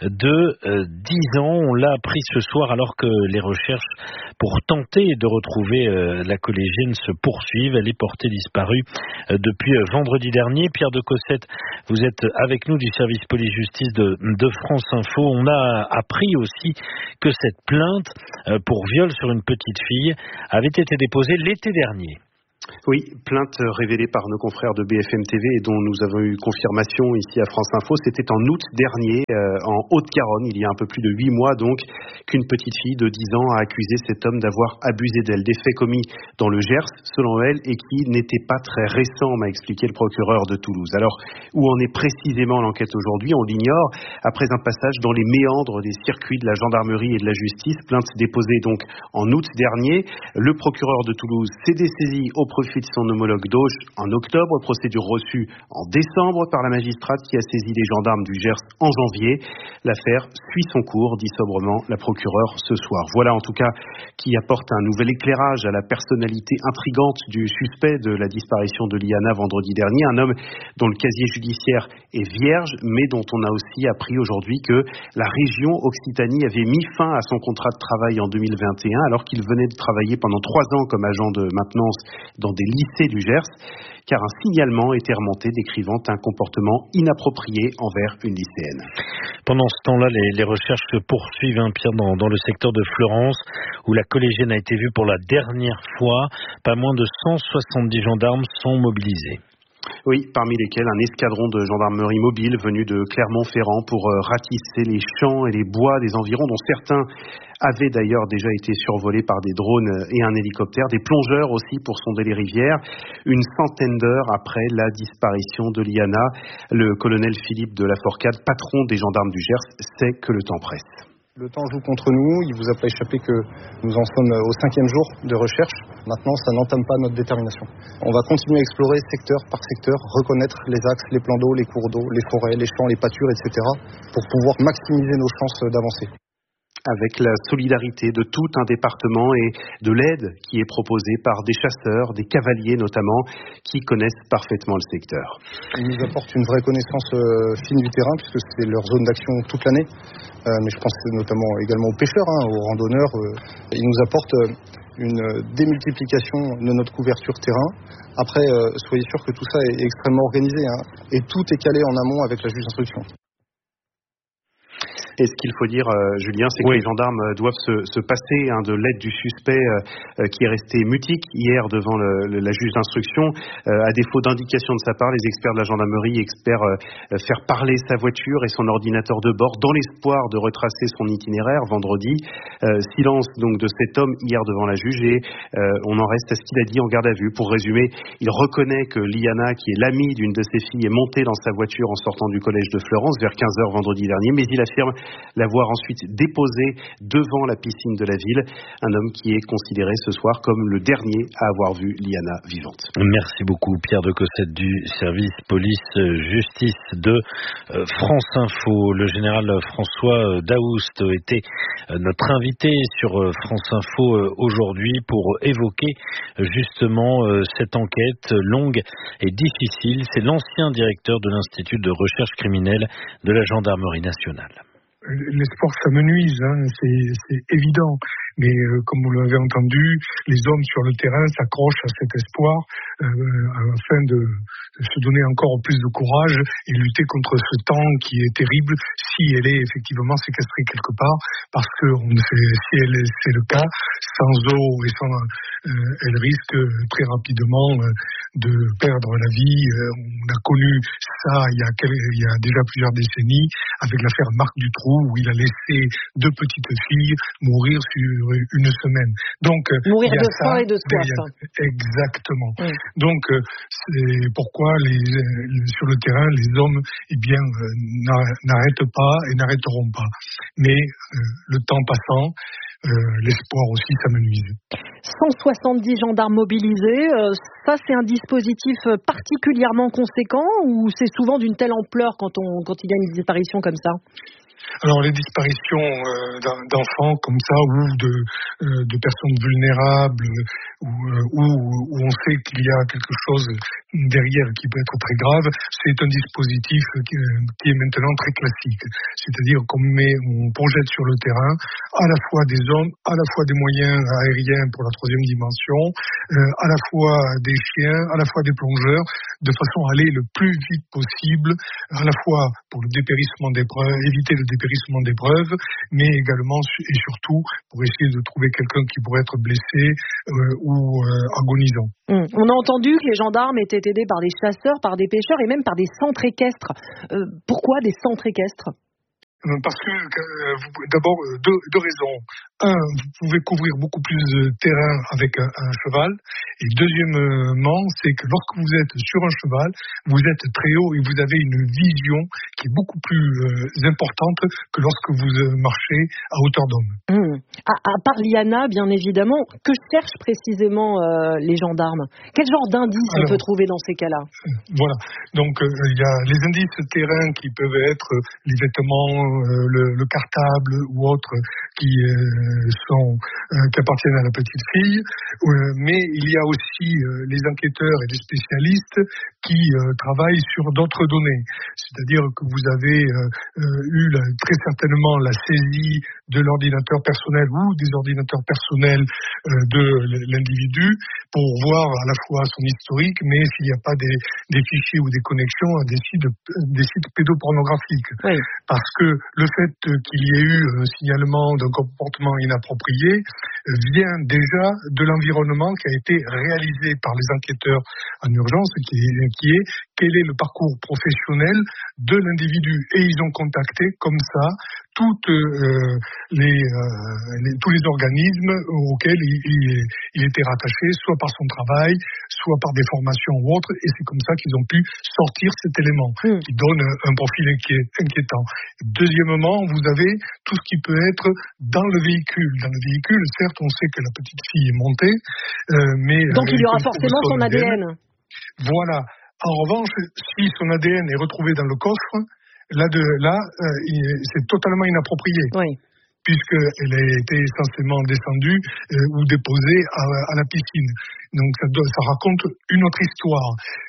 Speaker 3: de euh, dix ans. On l'a appris ce soir alors que les recherches pour tenter de retrouver euh, la collégienne se poursuivent. Elle est portée disparue euh, depuis euh, vendredi dernier. Pierre Decosset, vous êtes avec nous du service police-justice de, de France Info. On a appris aussi que cette plainte pour viol sur une petite fille avait été déposée l'été dernier.
Speaker 15: Oui, plainte révélée par nos confrères de B F M T V et dont nous avons eu confirmation ici à France Info. C'était en août dernier, euh, en Haute-Garonne, il y a un peu plus de huit mois donc, qu'une petite fille de dix ans a accusé cet homme d'avoir abusé d'elle. Des faits commis dans le Gers, selon elle, et qui n'étaient pas très récents, m'a expliqué le procureur de Toulouse. Alors, où en est précisément l'enquête aujourd'hui, on l'ignore. Après un passage dans les méandres des circuits de la gendarmerie et de la justice, plainte déposée donc en août dernier, le procureur de Toulouse s'est dessaisi au profit de son homologue d'Auch en octobre, procédure reçue en décembre par la magistrate qui a saisi les gendarmes du Gers en janvier. L'affaire suit son cours, dit sobrement la procureure ce soir. Voilà en tout cas qui apporte un nouvel éclairage à la personnalité intrigante du suspect de la disparition de Liana vendredi dernier, un homme dont le casier judiciaire est vierge, mais dont on a aussi appris aujourd'hui que la région Occitanie avait mis fin à son contrat de travail en deux mille vingt et un alors qu'il venait de travailler pendant trois ans comme agent de maintenance dans des lycées du Gers, car un signalement était remonté décrivant un comportement inapproprié envers une lycéenne.
Speaker 3: Pendant ce temps-là, les, les recherches se poursuivent, hein, Pierre, dans, dans le secteur de Fleurance, où la collégienne a été vue pour la dernière fois. Pas moins de cent soixante-dix gendarmes sont mobilisés.
Speaker 15: Oui, parmi lesquels un escadron de gendarmerie mobile venu de Clermont-Ferrand pour euh, ratisser les champs et les bois des environs, dont certains avaient d'ailleurs déjà été survolés par des drones et un hélicoptère, des plongeurs aussi pour sonder les rivières. Une centaine d'heures après la disparition de Liana, le colonel Philippe de la Forcade, patron des gendarmes du Gers, sait que le temps presse.
Speaker 16: Le temps joue contre nous, il vous a pas échappé que nous en sommes au cinquième jour de recherche. Maintenant, ça n'entame pas notre détermination. On va continuer à explorer secteur par secteur, reconnaître les axes, les plans d'eau, les cours d'eau, les forêts, les champs, les pâtures, et cetera, pour pouvoir maximiser nos chances d'avancer.
Speaker 15: Avec la solidarité de tout un département et de l'aide qui est proposée par des chasseurs, des cavaliers notamment, qui connaissent parfaitement le secteur.
Speaker 16: Ils nous apportent une vraie connaissance euh, fine du terrain, puisque c'est leur zone d'action toute l'année. Euh, mais je pense notamment également aux pêcheurs, hein, aux randonneurs. Euh, ils nous apportent euh, une démultiplication de notre couverture terrain. Après, euh, soyez sûr que tout ça est extrêmement organisé, hein, et tout est calé en amont avec la juge d'instruction.
Speaker 15: Et ce qu'il faut dire, euh, Julien, c'est que oui. les gendarmes doivent se, se passer hein, de l'aide du suspect euh, qui est resté mutique hier devant le, le, la juge d'instruction. Euh, à défaut d'indication de sa part, les experts de la gendarmerie espèrent euh, faire parler sa voiture et son ordinateur de bord dans l'espoir de retracer son itinéraire vendredi. Euh, silence donc de cet homme hier devant la juge et euh, on en reste à ce qu'il a dit en garde à vue. Pour résumer, il reconnaît que Liana, qui est l'amie d'une de ses filles, est montée dans sa voiture en sortant du collège de Fleurance vers quinze heures vendredi dernier, mais il affirme l'avoir ensuite déposé devant la piscine de la ville. Un homme qui est considéré ce soir comme le dernier à avoir vu Liana vivante.
Speaker 3: Merci beaucoup Pierre de Cossette du service police-justice de France Info. Le général François Daoust était notre invité sur France Info aujourd'hui pour évoquer justement cette enquête longue et difficile. C'est l'ancien directeur de l'Institut de recherche criminelle de la Gendarmerie nationale.
Speaker 17: L'espoir s'amenuise, hein, c'est, c'est évident. Mais euh, comme vous l'avez entendu, les hommes sur le terrain s'accrochent à cet espoir euh, afin de, de se donner encore plus de courage et lutter contre ce temps qui est terrible si elle est effectivement séquestrée quelque part, parce que on sait, si elle est, c'est le cas, sans eau et sans, euh, elle risque très rapidement euh, de perdre la vie. Euh, on a connu ça il y a, quel, il y a déjà plusieurs décennies avec l'affaire Marc Dutroux où il a laissé deux petites filles mourir sur une semaine. Donc,
Speaker 10: mourir
Speaker 17: il y a
Speaker 10: de
Speaker 17: ça,
Speaker 10: faim et de soif.
Speaker 17: Exactement.
Speaker 10: Oui.
Speaker 17: Donc, c'est pourquoi les, sur le terrain, les hommes, eh bien, n'arrêtent pas et n'arrêteront pas. Mais euh, le temps passant, euh, l'espoir aussi s'amenuise.
Speaker 10: cent soixante-dix gendarmes mobilisés, euh, ça c'est un dispositif particulièrement conséquent ou c'est souvent d'une telle ampleur quand, on, quand il y a une disparition comme ça ?
Speaker 17: Alors les disparitions euh, d'enfants comme ça ou de, euh, de personnes vulnérables ou, euh, ou, où on sait qu'il y a quelque chose derrière qui peut être très grave, c'est un dispositif qui, qui est maintenant très classique. C'est-à-dire qu'on met, on projette sur le terrain à la fois des hommes, à la fois des moyens aériens pour la troisième dimension, euh, à la fois des chiens, à la fois des plongeurs, de façon à aller le plus vite possible, à la fois pour le dépérissement des preuves, éviter le dépérissement des preuves, mais également et surtout pour essayer de trouver quelqu'un qui pourrait être blessé euh, ou euh, agonisant.
Speaker 10: Mmh. On a entendu que les gendarmes étaient aidés par des chasseurs, par des pêcheurs et même par des centres équestres. Euh, pourquoi des centres équestres ?
Speaker 17: Parce que, euh, d'abord, deux, deux raisons. Un, vous pouvez couvrir beaucoup plus de terrain avec un, un cheval. Et deuxièmement, c'est que lorsque vous êtes sur un cheval, vous êtes très haut et vous avez une vision qui est beaucoup plus euh, importante que lorsque vous marchez à hauteur d'homme.
Speaker 10: Mmh. À, à part Liana, bien évidemment, que cherchent précisément euh, les gendarmes ? Quel genre d'indices on peut trouver dans ces cas-là ?
Speaker 17: Voilà. Donc, il euh, y a les indices terrain qui peuvent être les vêtements, euh, le, le cartable ou autres qui euh, sont euh, qui appartiennent à la petite fille, euh, mais il y a aussi euh, les enquêteurs et les spécialistes qui euh, travaillent sur d'autres données. C'est-à-dire que vous avez euh, euh, eu la, très certainement la saisie de l'ordinateur personnel ou des ordinateurs personnels euh, de l'individu pour voir à la fois son historique, mais s'il n'y a pas des, des fichiers ou des connexions à des sites, des sites pédopornographiques.
Speaker 10: Oui.
Speaker 17: Parce que le fait qu'il y ait eu un signalement d'un comportement inapproprié vient déjà de l'environnement qui a été réalisé par les enquêteurs en urgence, qui est, qui est quel est le parcours professionnel de l'individu. Et ils ont contacté comme ça toutes, euh, les, euh, les, tous les organismes auxquels il, il, il était rattaché, soit par son travail, soit par des formations ou autres. Et c'est comme ça qu'ils ont pu sortir cet élément mmh. qui donne un profil inquiet, inquiétant. Deuxièmement, vous avez tout ce qui peut être dans le véhicule. Dans le véhicule, certes, on sait que la petite fille est montée, euh, mais...
Speaker 10: Donc il y aura forcément son A D N.
Speaker 17: Voilà. En revanche, si son A D N est retrouvé dans le coffre, là, de, là euh, c'est totalement inapproprié.
Speaker 10: Oui.
Speaker 17: Puisqu'elle a été essentiellement descendue euh, ou déposée à, à la piscine. Donc ça, ça raconte une autre histoire.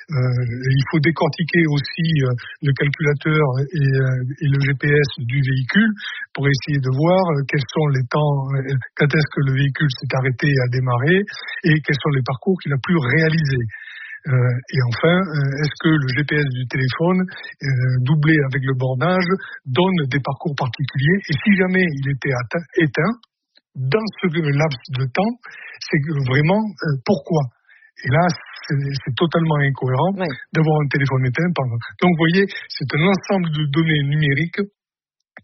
Speaker 17: Euh, il faut décortiquer aussi euh, le calculateur et, euh, et le G P S du véhicule pour essayer de voir euh, quels sont les temps, euh, quand est-ce que le véhicule s'est arrêté et a démarré, et quels sont les parcours qu'il a pu réaliser. Euh, et enfin, euh, est-ce que le G P S du téléphone, euh, doublé avec le bornage, donne des parcours particuliers? Et si jamais il était atteint, éteint, dans ce laps de temps, c'est vraiment euh, pourquoi? Et là, c'est, c'est totalement incohérent oui. d'avoir un téléphone éteint. Donc, vous voyez, c'est un ensemble de données numériques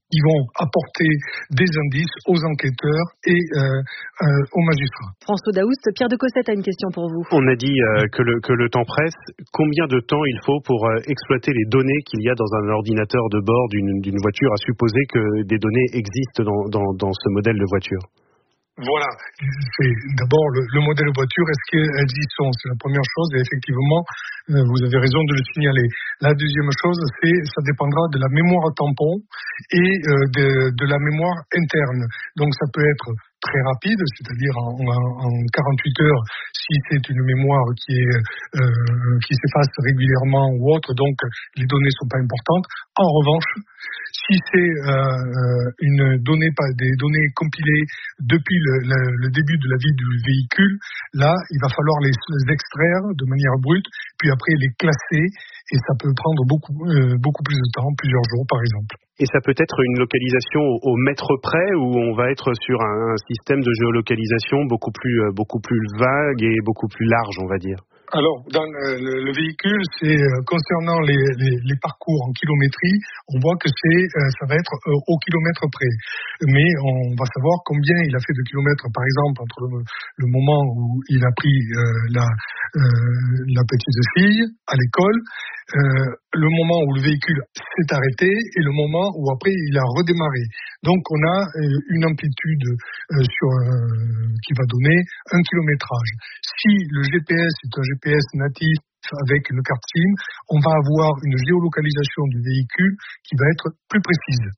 Speaker 17: qui vont apporter des indices aux enquêteurs et euh, euh, aux magistrats.
Speaker 10: François Daoust, Pierre de Cossette a une question pour vous.
Speaker 15: On a dit euh, que, le, que le temps presse. Combien de temps il faut pour euh, exploiter les données qu'il y a dans un ordinateur de bord d'une, d'une voiture, à supposer que des données existent dans, dans, dans ce modèle de voiture?
Speaker 17: Voilà, c'est d'abord le, le modèle de voiture, est-ce qu'elles y sont? C'est la première chose, et effectivement, euh, vous avez raison de le signaler. La deuxième chose, c'est ça dépendra de la mémoire tampon et euh, de, de la mémoire interne. Donc ça peut être très rapide, c'est-à-dire en, en, en quarante-huit heures, si c'est une mémoire qui est euh, qui s'efface régulièrement ou autre, donc les données sont pas importantes. En revanche, si c'est euh, une donnée, pas des données compilées depuis le, le, le début de la vie du véhicule, là, il va falloir les, les extraire de manière brute, puis après les classer, et ça peut prendre beaucoup euh, beaucoup plus de temps, plusieurs jours par exemple.
Speaker 15: Et ça peut être une localisation au, au mètre près, où on va être sur un, un système de géolocalisation beaucoup plus, euh, beaucoup plus vague et beaucoup plus large, on va dire.
Speaker 17: Alors, dans le, le, le véhicule, c'est euh, concernant les, les, les parcours en kilométrie, on voit que c'est, euh, ça va être euh, au kilomètre près. Mais on va savoir combien il a fait de kilomètres, par exemple, entre le, le moment où il a pris euh, la, euh, la petite fille à l'école, euh, le moment où le véhicule s'est arrêté et le moment où après il a redémarré. Donc on a euh, une amplitude euh, sur, euh, qui va donner un kilométrage. Si le G P S est un G P S natif avec une carte SIM, on va avoir une géolocalisation du véhicule qui va être plus précise.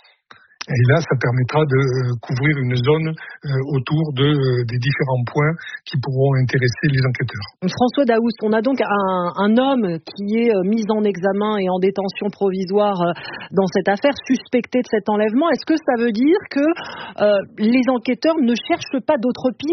Speaker 17: Et là, ça permettra de euh, couvrir une zone euh, autour de, euh, des différents points qui pourront intéresser les enquêteurs.
Speaker 10: François Daoust, on a donc un, un homme qui est euh, mis en examen et en détention provisoire euh, dans cette affaire, suspecté de cet enlèvement. Est-ce que ça veut dire que euh, les enquêteurs ne cherchent pas d'autres pistes ?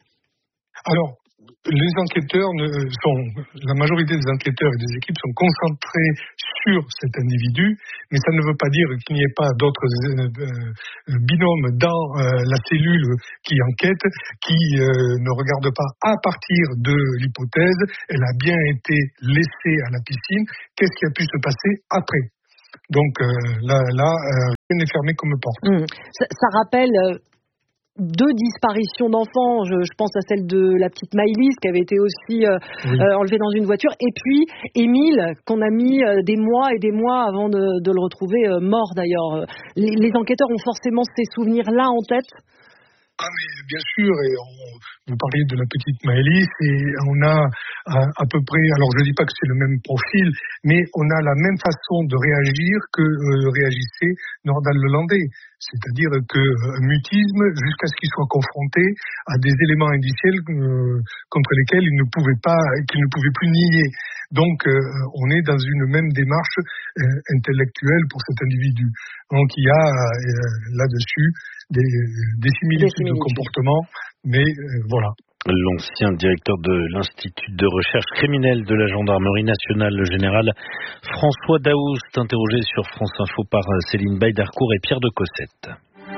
Speaker 17: Alors, les enquêteurs ne, sont, la majorité des enquêteurs et des équipes sont concentrés sur cet individu, mais ça ne veut pas dire qu'il n'y ait pas d'autres euh, binômes dans euh, la cellule qui enquête, qui euh, ne regarde pas à partir de l'hypothèse, elle a bien été laissée à la piscine, qu'est-ce qui a pu se passer après ? Donc euh, là, là euh, rien n'est fermé comme porte.
Speaker 10: Mmh. Ça, ça rappelle... Euh... Deux disparitions d'enfants, je, je pense à celle de la petite Maëlys qui avait été aussi euh, oui. euh, enlevée dans une voiture, et puis Émile qu'on a mis euh, des mois et des mois avant de, de le retrouver euh, mort d'ailleurs. Les, les enquêteurs ont forcément ces souvenirs-là en tête.
Speaker 17: Ah mais bien sûr, et on, vous parliez de la petite Maëlys et on a à, à peu près, alors je ne dis pas que c'est le même profil, mais on a la même façon de réagir que euh, réagissait Nordal Lelandais. C'est-à-dire que euh, mutisme jusqu'à ce qu'il soit confronté à des éléments indiciels euh, contre lesquels il ne pouvait pas, qu'il ne pouvait plus nier. Donc euh, on est dans une même démarche euh, intellectuelle pour cet individu. Donc il y a euh, là-dessus des, des similitudes de comportement, mais euh, voilà.
Speaker 3: L'ancien directeur de l'Institut de recherche criminelle de la gendarmerie nationale, le général François Daoust, interrogé sur France Info par Céline Baye-Darcourt et Pierre de Cossette.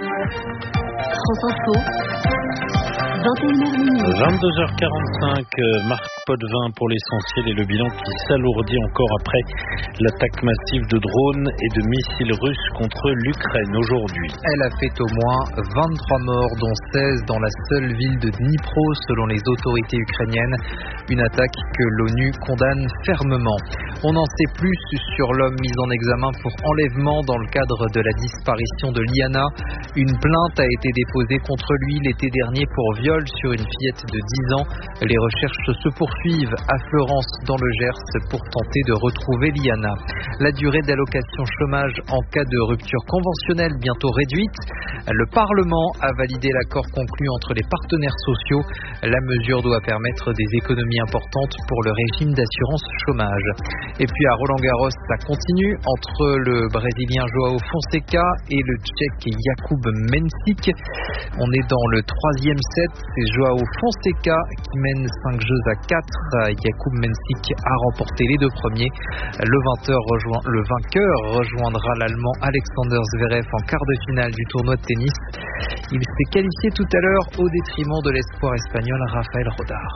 Speaker 7: France Info, vingt et une heures minuit.
Speaker 3: vingt-deux heures quarante-cinq, Marc Potvin pour l'essentiel et le bilan qui s'alourdit encore après l'attaque massive de drones et de missiles russes contre l'Ukraine aujourd'hui.
Speaker 2: Elle a fait au moins vingt-trois morts, dont seize dans la seule ville de Dnipro, selon les autorités ukrainiennes. Une attaque que l'ONU condamne fermement. On en sait plus sur l'homme mis en examen pour enlèvement dans le cadre de la disparition de Liana. Une plainte a été déposée contre lui l'été dernier pour viol sur une fillette de dix ans. Les recherches se poursuivent à Florence dans le Gers pour tenter de retrouver Liana. La durée d'allocation chômage en cas de rupture conventionnelle bientôt réduite. Le Parlement a validé l'accord conclu entre les partenaires sociaux. La mesure doit permettre des économies importantes pour le régime d'assurance chômage. Et puis à Roland-Garros, ça continue entre le Brésilien João Fonseca et le Tchèque Jakub Mensik. On est dans le troisième set. C'est João Fonseca qui mène cinq jeux à quatre. Jakub Mensik a remporté les deux premiers. Le vainqueur, rejoint, le vainqueur rejoindra l'Allemand Alexander Zverev en quart de finale du tournoi de tennis. Il s'est qualifié tout à l'heure au détriment de l'espoir espagnol Rafael Rodar.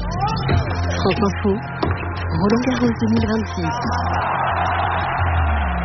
Speaker 7: France Info, Roland Garros deux mille vingt-six.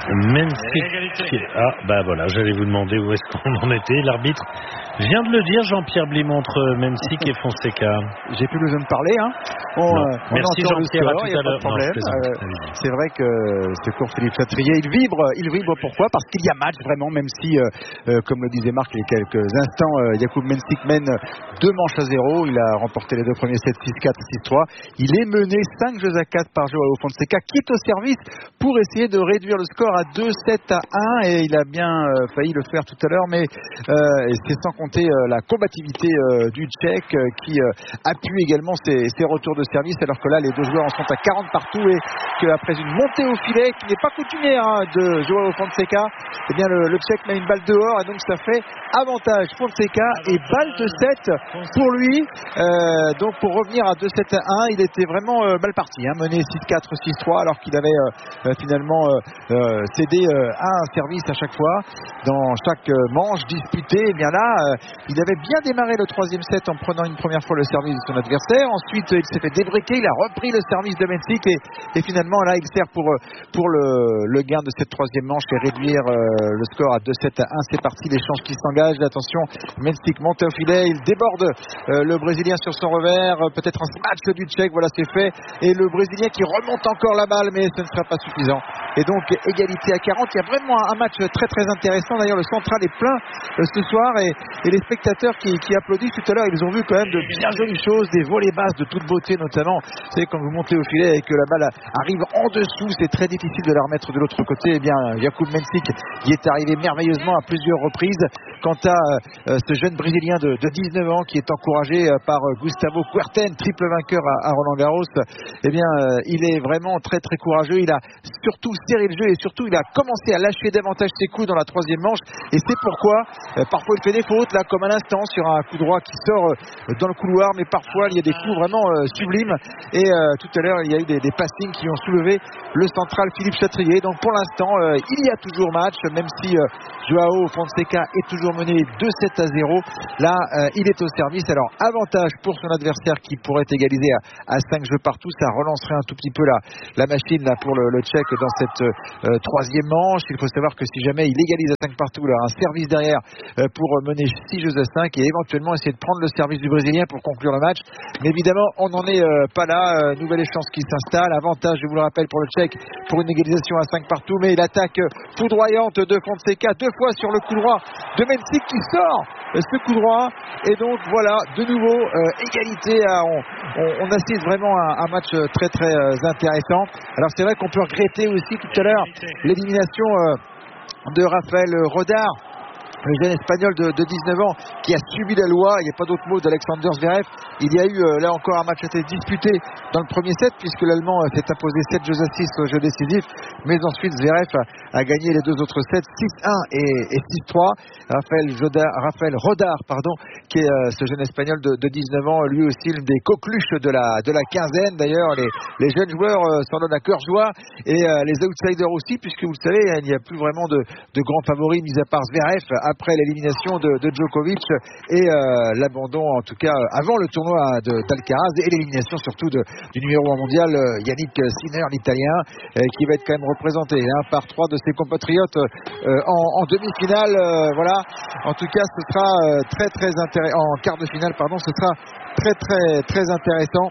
Speaker 3: Mensik. Ah, bah voilà, j'allais vous demander où est-ce qu'on en était. L'arbitre vient de le dire, Jean-Pierre Blimont, entre Mensik et Fonseca.
Speaker 6: J'ai plus besoin de parler. Hein. On, on
Speaker 3: Merci Jean-Pierre, à tout à l'heure.
Speaker 6: Euh, c'est vrai que ce cours Philippe Chatrier, il vibre. Il vibre pourquoi ? Parce qu'il y a match vraiment, même si, euh, euh, comme le disait Marc il y a quelques instants, euh, Jakub Mensik mène deux manches à zéro. Il a remporté les deux premiers sets six quatre, six trois. Il est mené cinq jeux à quatre par Joao Fonseca, qui est au service pour essayer de réduire le score à deux sept à un. Et il a bien euh, failli le faire tout à l'heure, mais euh, c'est sans compter euh, la combativité euh, du Tchèque euh, qui euh, appuie également ses, ses retours de service, alors que là les deux joueurs en sont à quarante partout, et qu'après une montée au filet qui n'est pas coutumière hein, de Joao Fonseca, eh bien le, le Tchèque met une balle dehors, et donc ça fait avantage Fonseca et balle de sept pour lui. Euh, donc pour revenir à deux sept à un, il était vraiment euh, mal parti, hein, mené six quatre, six trois, alors qu'il avait euh, finalement euh, euh, cédé euh, un service à chaque fois dans chaque euh, manche disputée. Et bien là, euh, il avait bien démarré le troisième set en prenant une première fois le service de son adversaire. Ensuite, il s'est fait débriquer, il a repris le service de Mensik, et, et finalement là, il sert pour, pour le, le gain de cette troisième manche et réduire euh, le score à deux sept à un. C'est parti, l'échange qui s'engage. Attention, Mensik monte au filet, il déborde euh, le Brésilien sur son revers, euh, peut-être un smash du Tchèque, voilà, c'est fait, et le Brésilien qui remonte encore la balle, mais ce ne sera pas suffisant. Et donc égalité à quarante. Il y a vraiment un match très très intéressant. D'ailleurs, le central est plein euh, ce soir, et, et les spectateurs qui, qui applaudissent tout à l'heure, ils ont vu quand même de bien jolies choses, des volées basses de toute beauté notamment. Vous savez, quand vous montez au filet et que la balle arrive en dessous, c'est très difficile de la remettre de l'autre côté. Eh bien, Jakub Mensik y est arrivé merveilleusement à plusieurs reprises. Quant à euh, ce jeune Brésilien de, de dix-neuf ans qui est encouragé euh, par euh, Gustavo Kuerten, triple vainqueur à, à Roland Garros, eh bien, euh, il est vraiment très très courageux. Il a surtout serré le jeu, et surtout il a commencé à lâcher davantage ses coups dans la troisième manche, et c'est pourquoi euh, parfois il fait des fautes, là comme à l'instant sur un coup droit qui sort euh, dans le couloir, mais parfois il y a des coups vraiment euh, sublimes, et euh, tout à l'heure il y a eu des, des passings qui ont soulevé le central Philippe Chatrier. Donc pour l'instant euh, il y a toujours match, même si euh, Joao Fonseca est toujours mené deux sept à zéro. Là euh, il est au service, alors avantage pour son adversaire qui pourrait égaliser à, à cinq jeux partout. Ça relancerait un tout petit peu la, la machine là pour le, le Tchèque dans cette euh, troisième manche. Il faut savoir que si jamais il égalise à cinq partout, là, un service derrière euh, pour mener six jeux à cinq, et éventuellement essayer de prendre le service du Brésilien pour conclure le match. Mais évidemment on n'en est euh, pas là. euh, nouvelle échéance qui s'installe, avantage, je vous le rappelle, pour le Tchèque pour une égalisation à cinq partout, mais l'attaque foudroyante de Fonseca deux fois sur le coup droit de Mensik qui sort ce coup droit, et donc voilà, de nouveau euh, égalité. À, on, on, on assiste vraiment à un match très très euh, intéressant. Alors c'est vrai qu'on peut regretter aussi tout à l'heure l'élimination euh, de Raphaël Rodar, le jeune espagnol de, de dix-neuf ans qui a subi la loi. Il n'y a pas d'autre mot d'Alexander Zverev. Il y a eu euh, là encore un match assez disputé dans le premier set, puisque l'Allemand euh, s'est imposé sept jeux à six au jeu décisif, mais ensuite Zverev a, a gagné les deux autres sets six un et, et six trois. Raphaël, Jodar, Raphaël Rodar, pardon, qui est euh, ce jeune espagnol de, de dix-neuf ans, lui aussi l'une des coqueluches de la, de la quinzaine. D'ailleurs, les, les jeunes joueurs euh, s'en donnent à cœur joie, et euh, les outsiders aussi, puisque vous le savez, il n'y a plus vraiment de, de grands favoris, mis à part Zverev, après l'élimination de, de Djokovic et euh, l'abandon, en tout cas avant le tournoi d'Alcaraz, et l'élimination surtout de, du numéro un mondial euh, Yannick Sinner, l'italien, euh, qui va être quand même représenté hein, par trois de ses compatriotes euh, en, en demi-finale. Euh, voilà. En tout cas, ce sera euh, très très intéressant. En quart de finale, pardon, ce sera très très très intéressant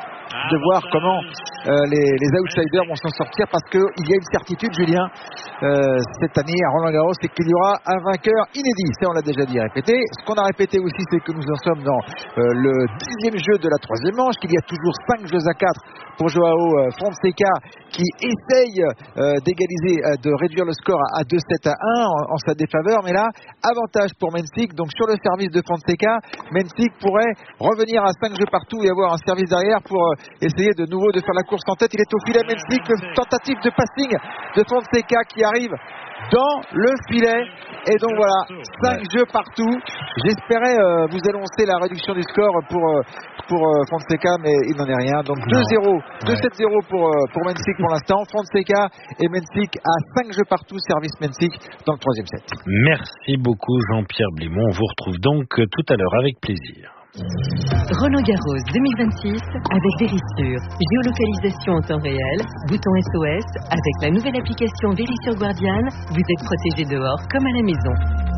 Speaker 6: de voir comment euh, les, les outsiders vont s'en sortir, parce qu'il y a une certitude, Julien, euh, cette année à Roland Garros, c'est qu'il y aura un vainqueur inédit. Ça, on l'a déjà dit et répété. Ce qu'on a répété aussi, c'est que nous en sommes dans euh, le dixième jeu de la troisième manche, qu'il y a toujours cinq jeux à quatre pour Joao euh, Fonseca, qui essaye euh, d'égaliser, euh, de réduire le score à, à deux sept à un en, en sa défaveur. Mais là, avantage pour Mensik. Donc sur le service de Fonseca, Mensik pourrait revenir à cinq jeux partout et avoir un service derrière pour euh, essayer de nouveau de faire la course en tête. Il est au filet, Mensik, tentative de passing de Fonseca qui arrive dans le filet, et donc voilà, cinq jeux partout. J'espérais euh, vous annoncer la réduction du score pour, euh, pour euh, Fonseca, mais il n'en est rien. Donc deux zéro, deux sept zéro pour, euh, pour Mensik pour l'instant. Fonseca et Mensik à cinq jeux partout, service Mensik dans le troisième set.
Speaker 3: Merci beaucoup Jean-Pierre Blimont. On vous retrouve donc tout à l'heure avec plaisir.
Speaker 7: Roland Garros deux mille vingt-six avec Verisure. Géolocalisation en temps réel, bouton S O S. Avec la nouvelle application Verisure Guardian, vous êtes protégé dehors comme à la maison.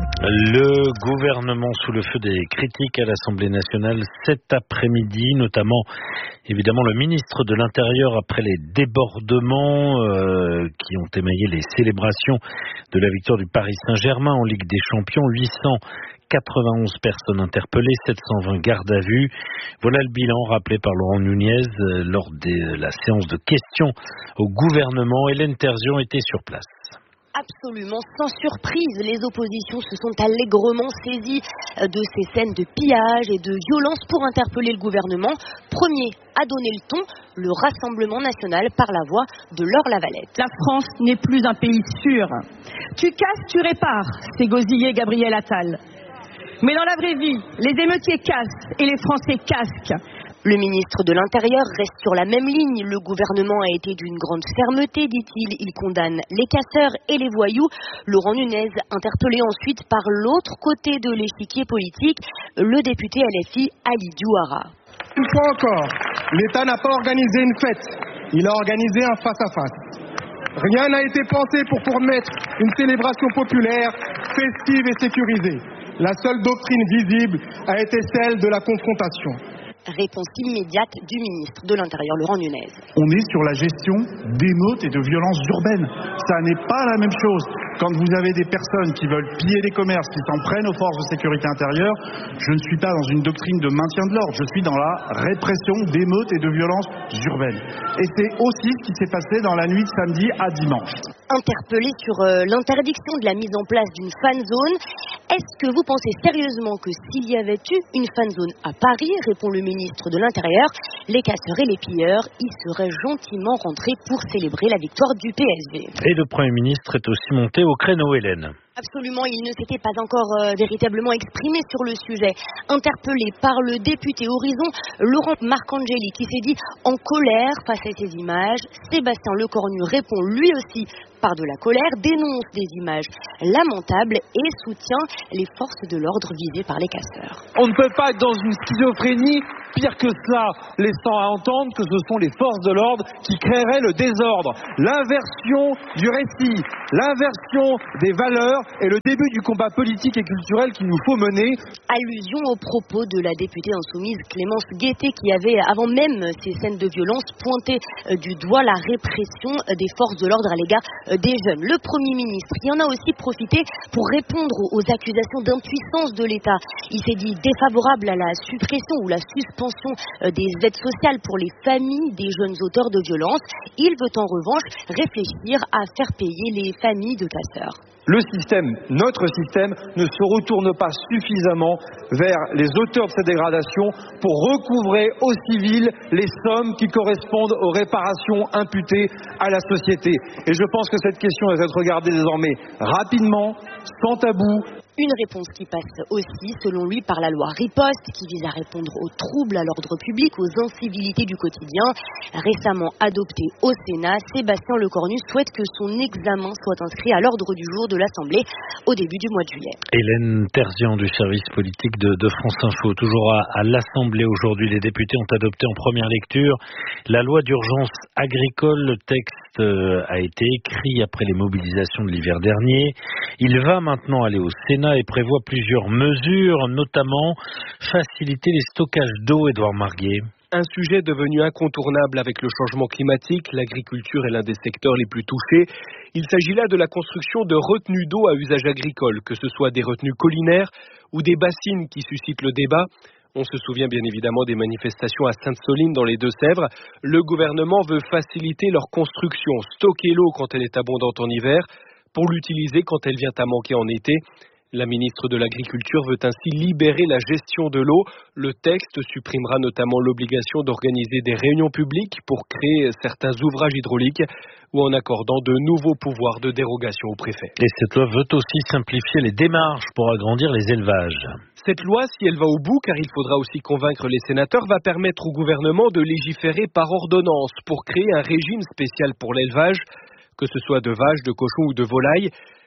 Speaker 3: Le gouvernement sous le feu des critiques à l'Assemblée nationale cet après-midi, notamment évidemment le ministre de l'Intérieur après les débordements euh, qui ont émaillé les célébrations de la victoire du Paris Saint-Germain en Ligue des Champions. huit cent quatre-vingt-onze personnes interpellées, sept cent vingt gardes à vue. Voilà le bilan rappelé par Laurent Nunez euh, lors de la séance de questions au gouvernement. Hélène Terzian était sur place.
Speaker 18: Absolument sans surprise, les oppositions se sont allègrement saisies de ces scènes de pillage et de violence pour interpeller le gouvernement. Premier à donner le ton, le Rassemblement national par la voix de Laure Lavalette.
Speaker 19: La France n'est plus un pays sûr. Tu casses, tu répares, c'est gosillé Gabriel Attal. Mais dans la vraie vie, les émeutiers cassent et les Français casquent.
Speaker 18: Le ministre de l'Intérieur reste sur la même ligne. Le gouvernement a été d'une grande fermeté, dit-il. Il condamne les casseurs et les voyous. Laurent Nunez, interpellé ensuite par l'autre côté de l'échiquier politique, le député L F I Ali Douara.
Speaker 20: Une fois encore, l'État n'a pas organisé une fête. Il a organisé un face-à-face. Rien n'a été pensé pour permettre une célébration populaire, festive et sécurisée. La seule doctrine visible a été celle de la confrontation.
Speaker 18: Réponse immédiate du ministre de l'Intérieur, Laurent Nunez.
Speaker 21: On est sur la gestion d'émeutes et de violences urbaines. Ça n'est pas la même chose. Quand vous avez des personnes qui veulent piller des commerces, qui s'en prennent aux forces de sécurité intérieure, je ne suis pas dans une doctrine de maintien de l'ordre, je suis dans la répression d'émeutes et de violences urbaines. Et c'est aussi ce qui s'est passé dans la nuit de samedi à dimanche.
Speaker 18: Interpellé sur euh, l'interdiction de la mise en place d'une fan zone, est-ce que vous pensez sérieusement que s'il y avait eu une fan zone à Paris, répond le ministre de l'Intérieur, les casseurs et les pilleurs y seraient gentiment rentrés pour célébrer la victoire du P S G.
Speaker 3: Et le Premier ministre est aussi monté au créneau, Hélène.
Speaker 18: Absolument, il ne s'était pas encore euh, véritablement exprimé sur le sujet. Interpellé par le député Horizon, Laurent Marcangeli, qui s'est dit en colère face à ces images, Sébastien Lecornu répond lui aussi par de la colère, dénonce des images lamentables et soutient les forces de l'ordre visées par les casseurs.
Speaker 22: On ne peut pas être dans une schizophrénie, pire que cela, laissant à entendre que ce sont les forces de l'ordre qui créeraient le désordre. L'inversion du récit, l'inversion des valeurs est le début du combat politique et culturel qu'il nous faut mener.
Speaker 18: Allusion aux propos de la députée insoumise Clémence Guettet qui avait, avant même ces scènes de violence, pointé du doigt la répression des forces de l'ordre à l'égard des jeunes. Le Premier ministre y en a aussi profité pour répondre aux accusations d'impuissance de l'État. Il s'est dit défavorable à la suppression ou la suspension des aides sociales pour les familles des jeunes auteurs de violences. Il veut en revanche réfléchir à faire payer les familles de casseurs.
Speaker 22: Le système, notre système, ne se retourne pas suffisamment vers les auteurs de ces dégradations pour recouvrer aux civils les sommes qui correspondent aux réparations imputées à la société. Et je pense que cette question doit être regardée désormais rapidement, sans tabou.
Speaker 18: Une réponse qui passe aussi, selon lui, par la loi Riposte, qui vise à répondre aux troubles à l'ordre public, aux incivilités du quotidien. Récemment adoptée au Sénat, Sébastien Lecornu souhaite que son examen soit inscrit à l'ordre du jour de l'Assemblée au début du mois de juillet.
Speaker 3: Hélène Terzian du service politique de, de France Info. Toujours à, à l'Assemblée aujourd'hui, les députés ont adopté en première lecture la loi d'urgence agricole. Le texte euh, a été écrit après les mobilisations de l'hiver dernier. Il va maintenant aller au Sénat et prévoit plusieurs mesures, notamment faciliter les stockages d'eau. Édouard Marguet.
Speaker 23: Un sujet devenu incontournable avec le changement climatique, l'agriculture est l'un des secteurs les plus touchés. Il s'agit là de la construction de retenues d'eau à usage agricole, que ce soit des retenues collinaires ou des bassines qui suscitent le débat. On se souvient bien évidemment des manifestations à Sainte-Soline dans les Deux-Sèvres. Le gouvernement veut faciliter leur construction, stocker l'eau quand elle est abondante en hiver, pour l'utiliser quand elle vient à manquer en été. La ministre de l'Agriculture veut ainsi libérer la gestion de l'eau. Le texte supprimera notamment l'obligation d'organiser des réunions publiques pour créer certains ouvrages hydrauliques ou en accordant de nouveaux pouvoirs de dérogation au préfet.
Speaker 3: Et cette loi veut aussi simplifier les démarches pour agrandir les élevages.
Speaker 23: Cette loi, si elle va au bout, car il faudra aussi convaincre les sénateurs, va permettre au gouvernement de légiférer par ordonnance pour créer un régime spécial pour l'élevage, que ce soit de vaches, de cochons ou de volailles.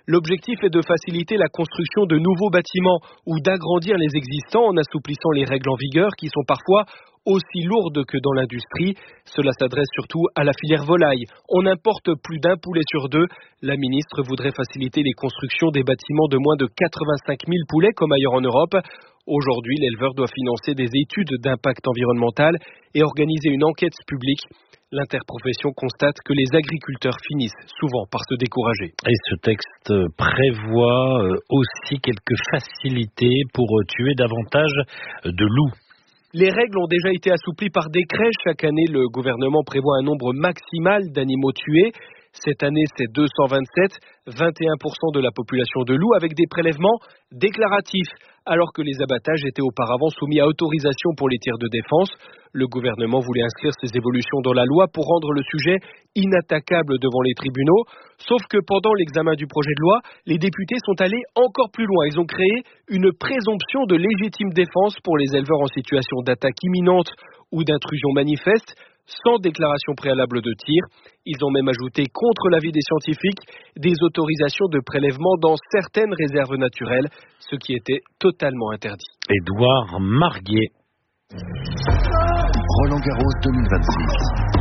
Speaker 23: L'objectif est de faciliter la construction de nouveaux bâtiments ou d'agrandir les existants en assouplissant les règles en vigueur qui sont parfois aussi lourdes que dans l'industrie. Cela s'adresse surtout à la filière volaille. On importe plus d'un poulet sur deux. La ministre voudrait faciliter les constructions des bâtiments de moins de quatre-vingt-cinq mille poulets comme ailleurs en Europe. Aujourd'hui, l'éleveur doit financer des études d'impact environnemental et organiser une enquête publique. L'interprofession constate que les agriculteurs finissent souvent par se décourager.
Speaker 3: Et ce texte prévoit aussi quelques facilités pour tuer davantage de loups.
Speaker 23: Les règles ont déjà été assouplies par décret. Chaque année, le gouvernement prévoit un nombre maximal d'animaux tués. Cette année, c'est deux cent vingt-sept, vingt et un pour cent de la population de loups, avec des prélèvements déclaratifs, alors que les abattages étaient auparavant soumis à autorisation pour les tirs de défense. Le gouvernement voulait inscrire ces évolutions dans la loi pour rendre le sujet inattaquable devant les tribunaux. Sauf que pendant l'examen du projet de loi, les députés sont allés encore plus loin. Ils ont créé une présomption de légitime défense pour les éleveurs en situation d'attaque imminente ou d'intrusion manifeste, sans déclaration préalable de tir. Ils ont même ajouté, contre l'avis des scientifiques, des autorisations de prélèvement dans certaines réserves naturelles, ce qui était totalement interdit.
Speaker 3: Édouard Marguet.
Speaker 14: Roland Garros deux mille vingt-six.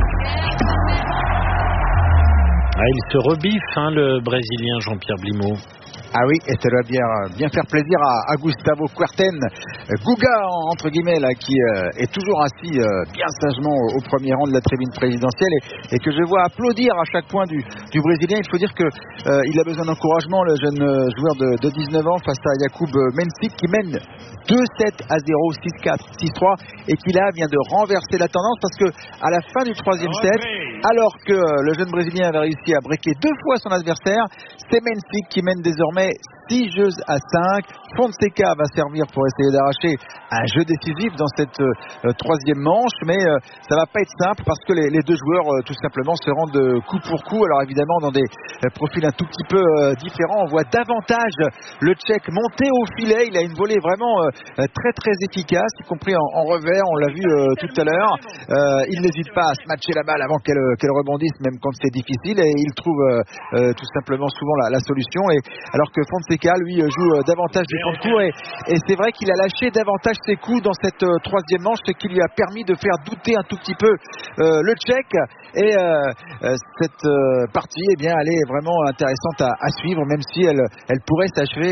Speaker 3: Ah, il se rebiffe, hein, le Brésilien Jean-Pierre Blimaud.
Speaker 6: Ah oui, et ça doit bien, bien faire plaisir à, à Gustavo Kuerten, Guga entre guillemets, là, qui euh, est toujours assis euh, bien sagement au, au premier rang de la tribune présidentielle et, et que je vois applaudir à chaque point du, du Brésilien. Il faut dire que euh, il a besoin d'encouragement, le jeune euh, joueur de, de dix-neuf ans, face à Jakub Mensik qui mène deux sept à zéro, six quatre, six trois et qui là vient de renverser la tendance parce que à la fin du troisième set, alors que euh, le jeune Brésilien avait réussi à breaker deux fois son adversaire, c'est Mensik qui mène désormais six jeux à cinq. Fonseca va servir pour essayer d'arracher un jeu décisif dans cette euh, troisième manche, mais euh, ça va pas être simple parce que les, les deux joueurs euh, tout simplement se rendent coup pour coup. Alors évidemment dans des euh, profils un tout petit peu euh, différents, on voit davantage le Tchèque monter au filet. Il a une volée vraiment euh, très très efficace, y compris en, en revers, on l'a vu euh, tout à l'heure. Euh, il n'hésite pas à se matcher la balle avant qu'elle, qu'elle rebondisse, même quand c'est difficile, et il trouve euh, euh, tout simplement souvent la, la solution. Et alors que Fonseca lui joue euh, davantage des fonds de cours, et, et c'est vrai qu'il a lâché davantage ses coups dans cette euh, troisième manche, ce qui lui a permis de faire douter un tout petit peu euh, le Tchèque. Et euh, euh, cette euh, partie, eh bien, elle est vraiment intéressante à, à suivre, même si elle, elle pourrait s'achever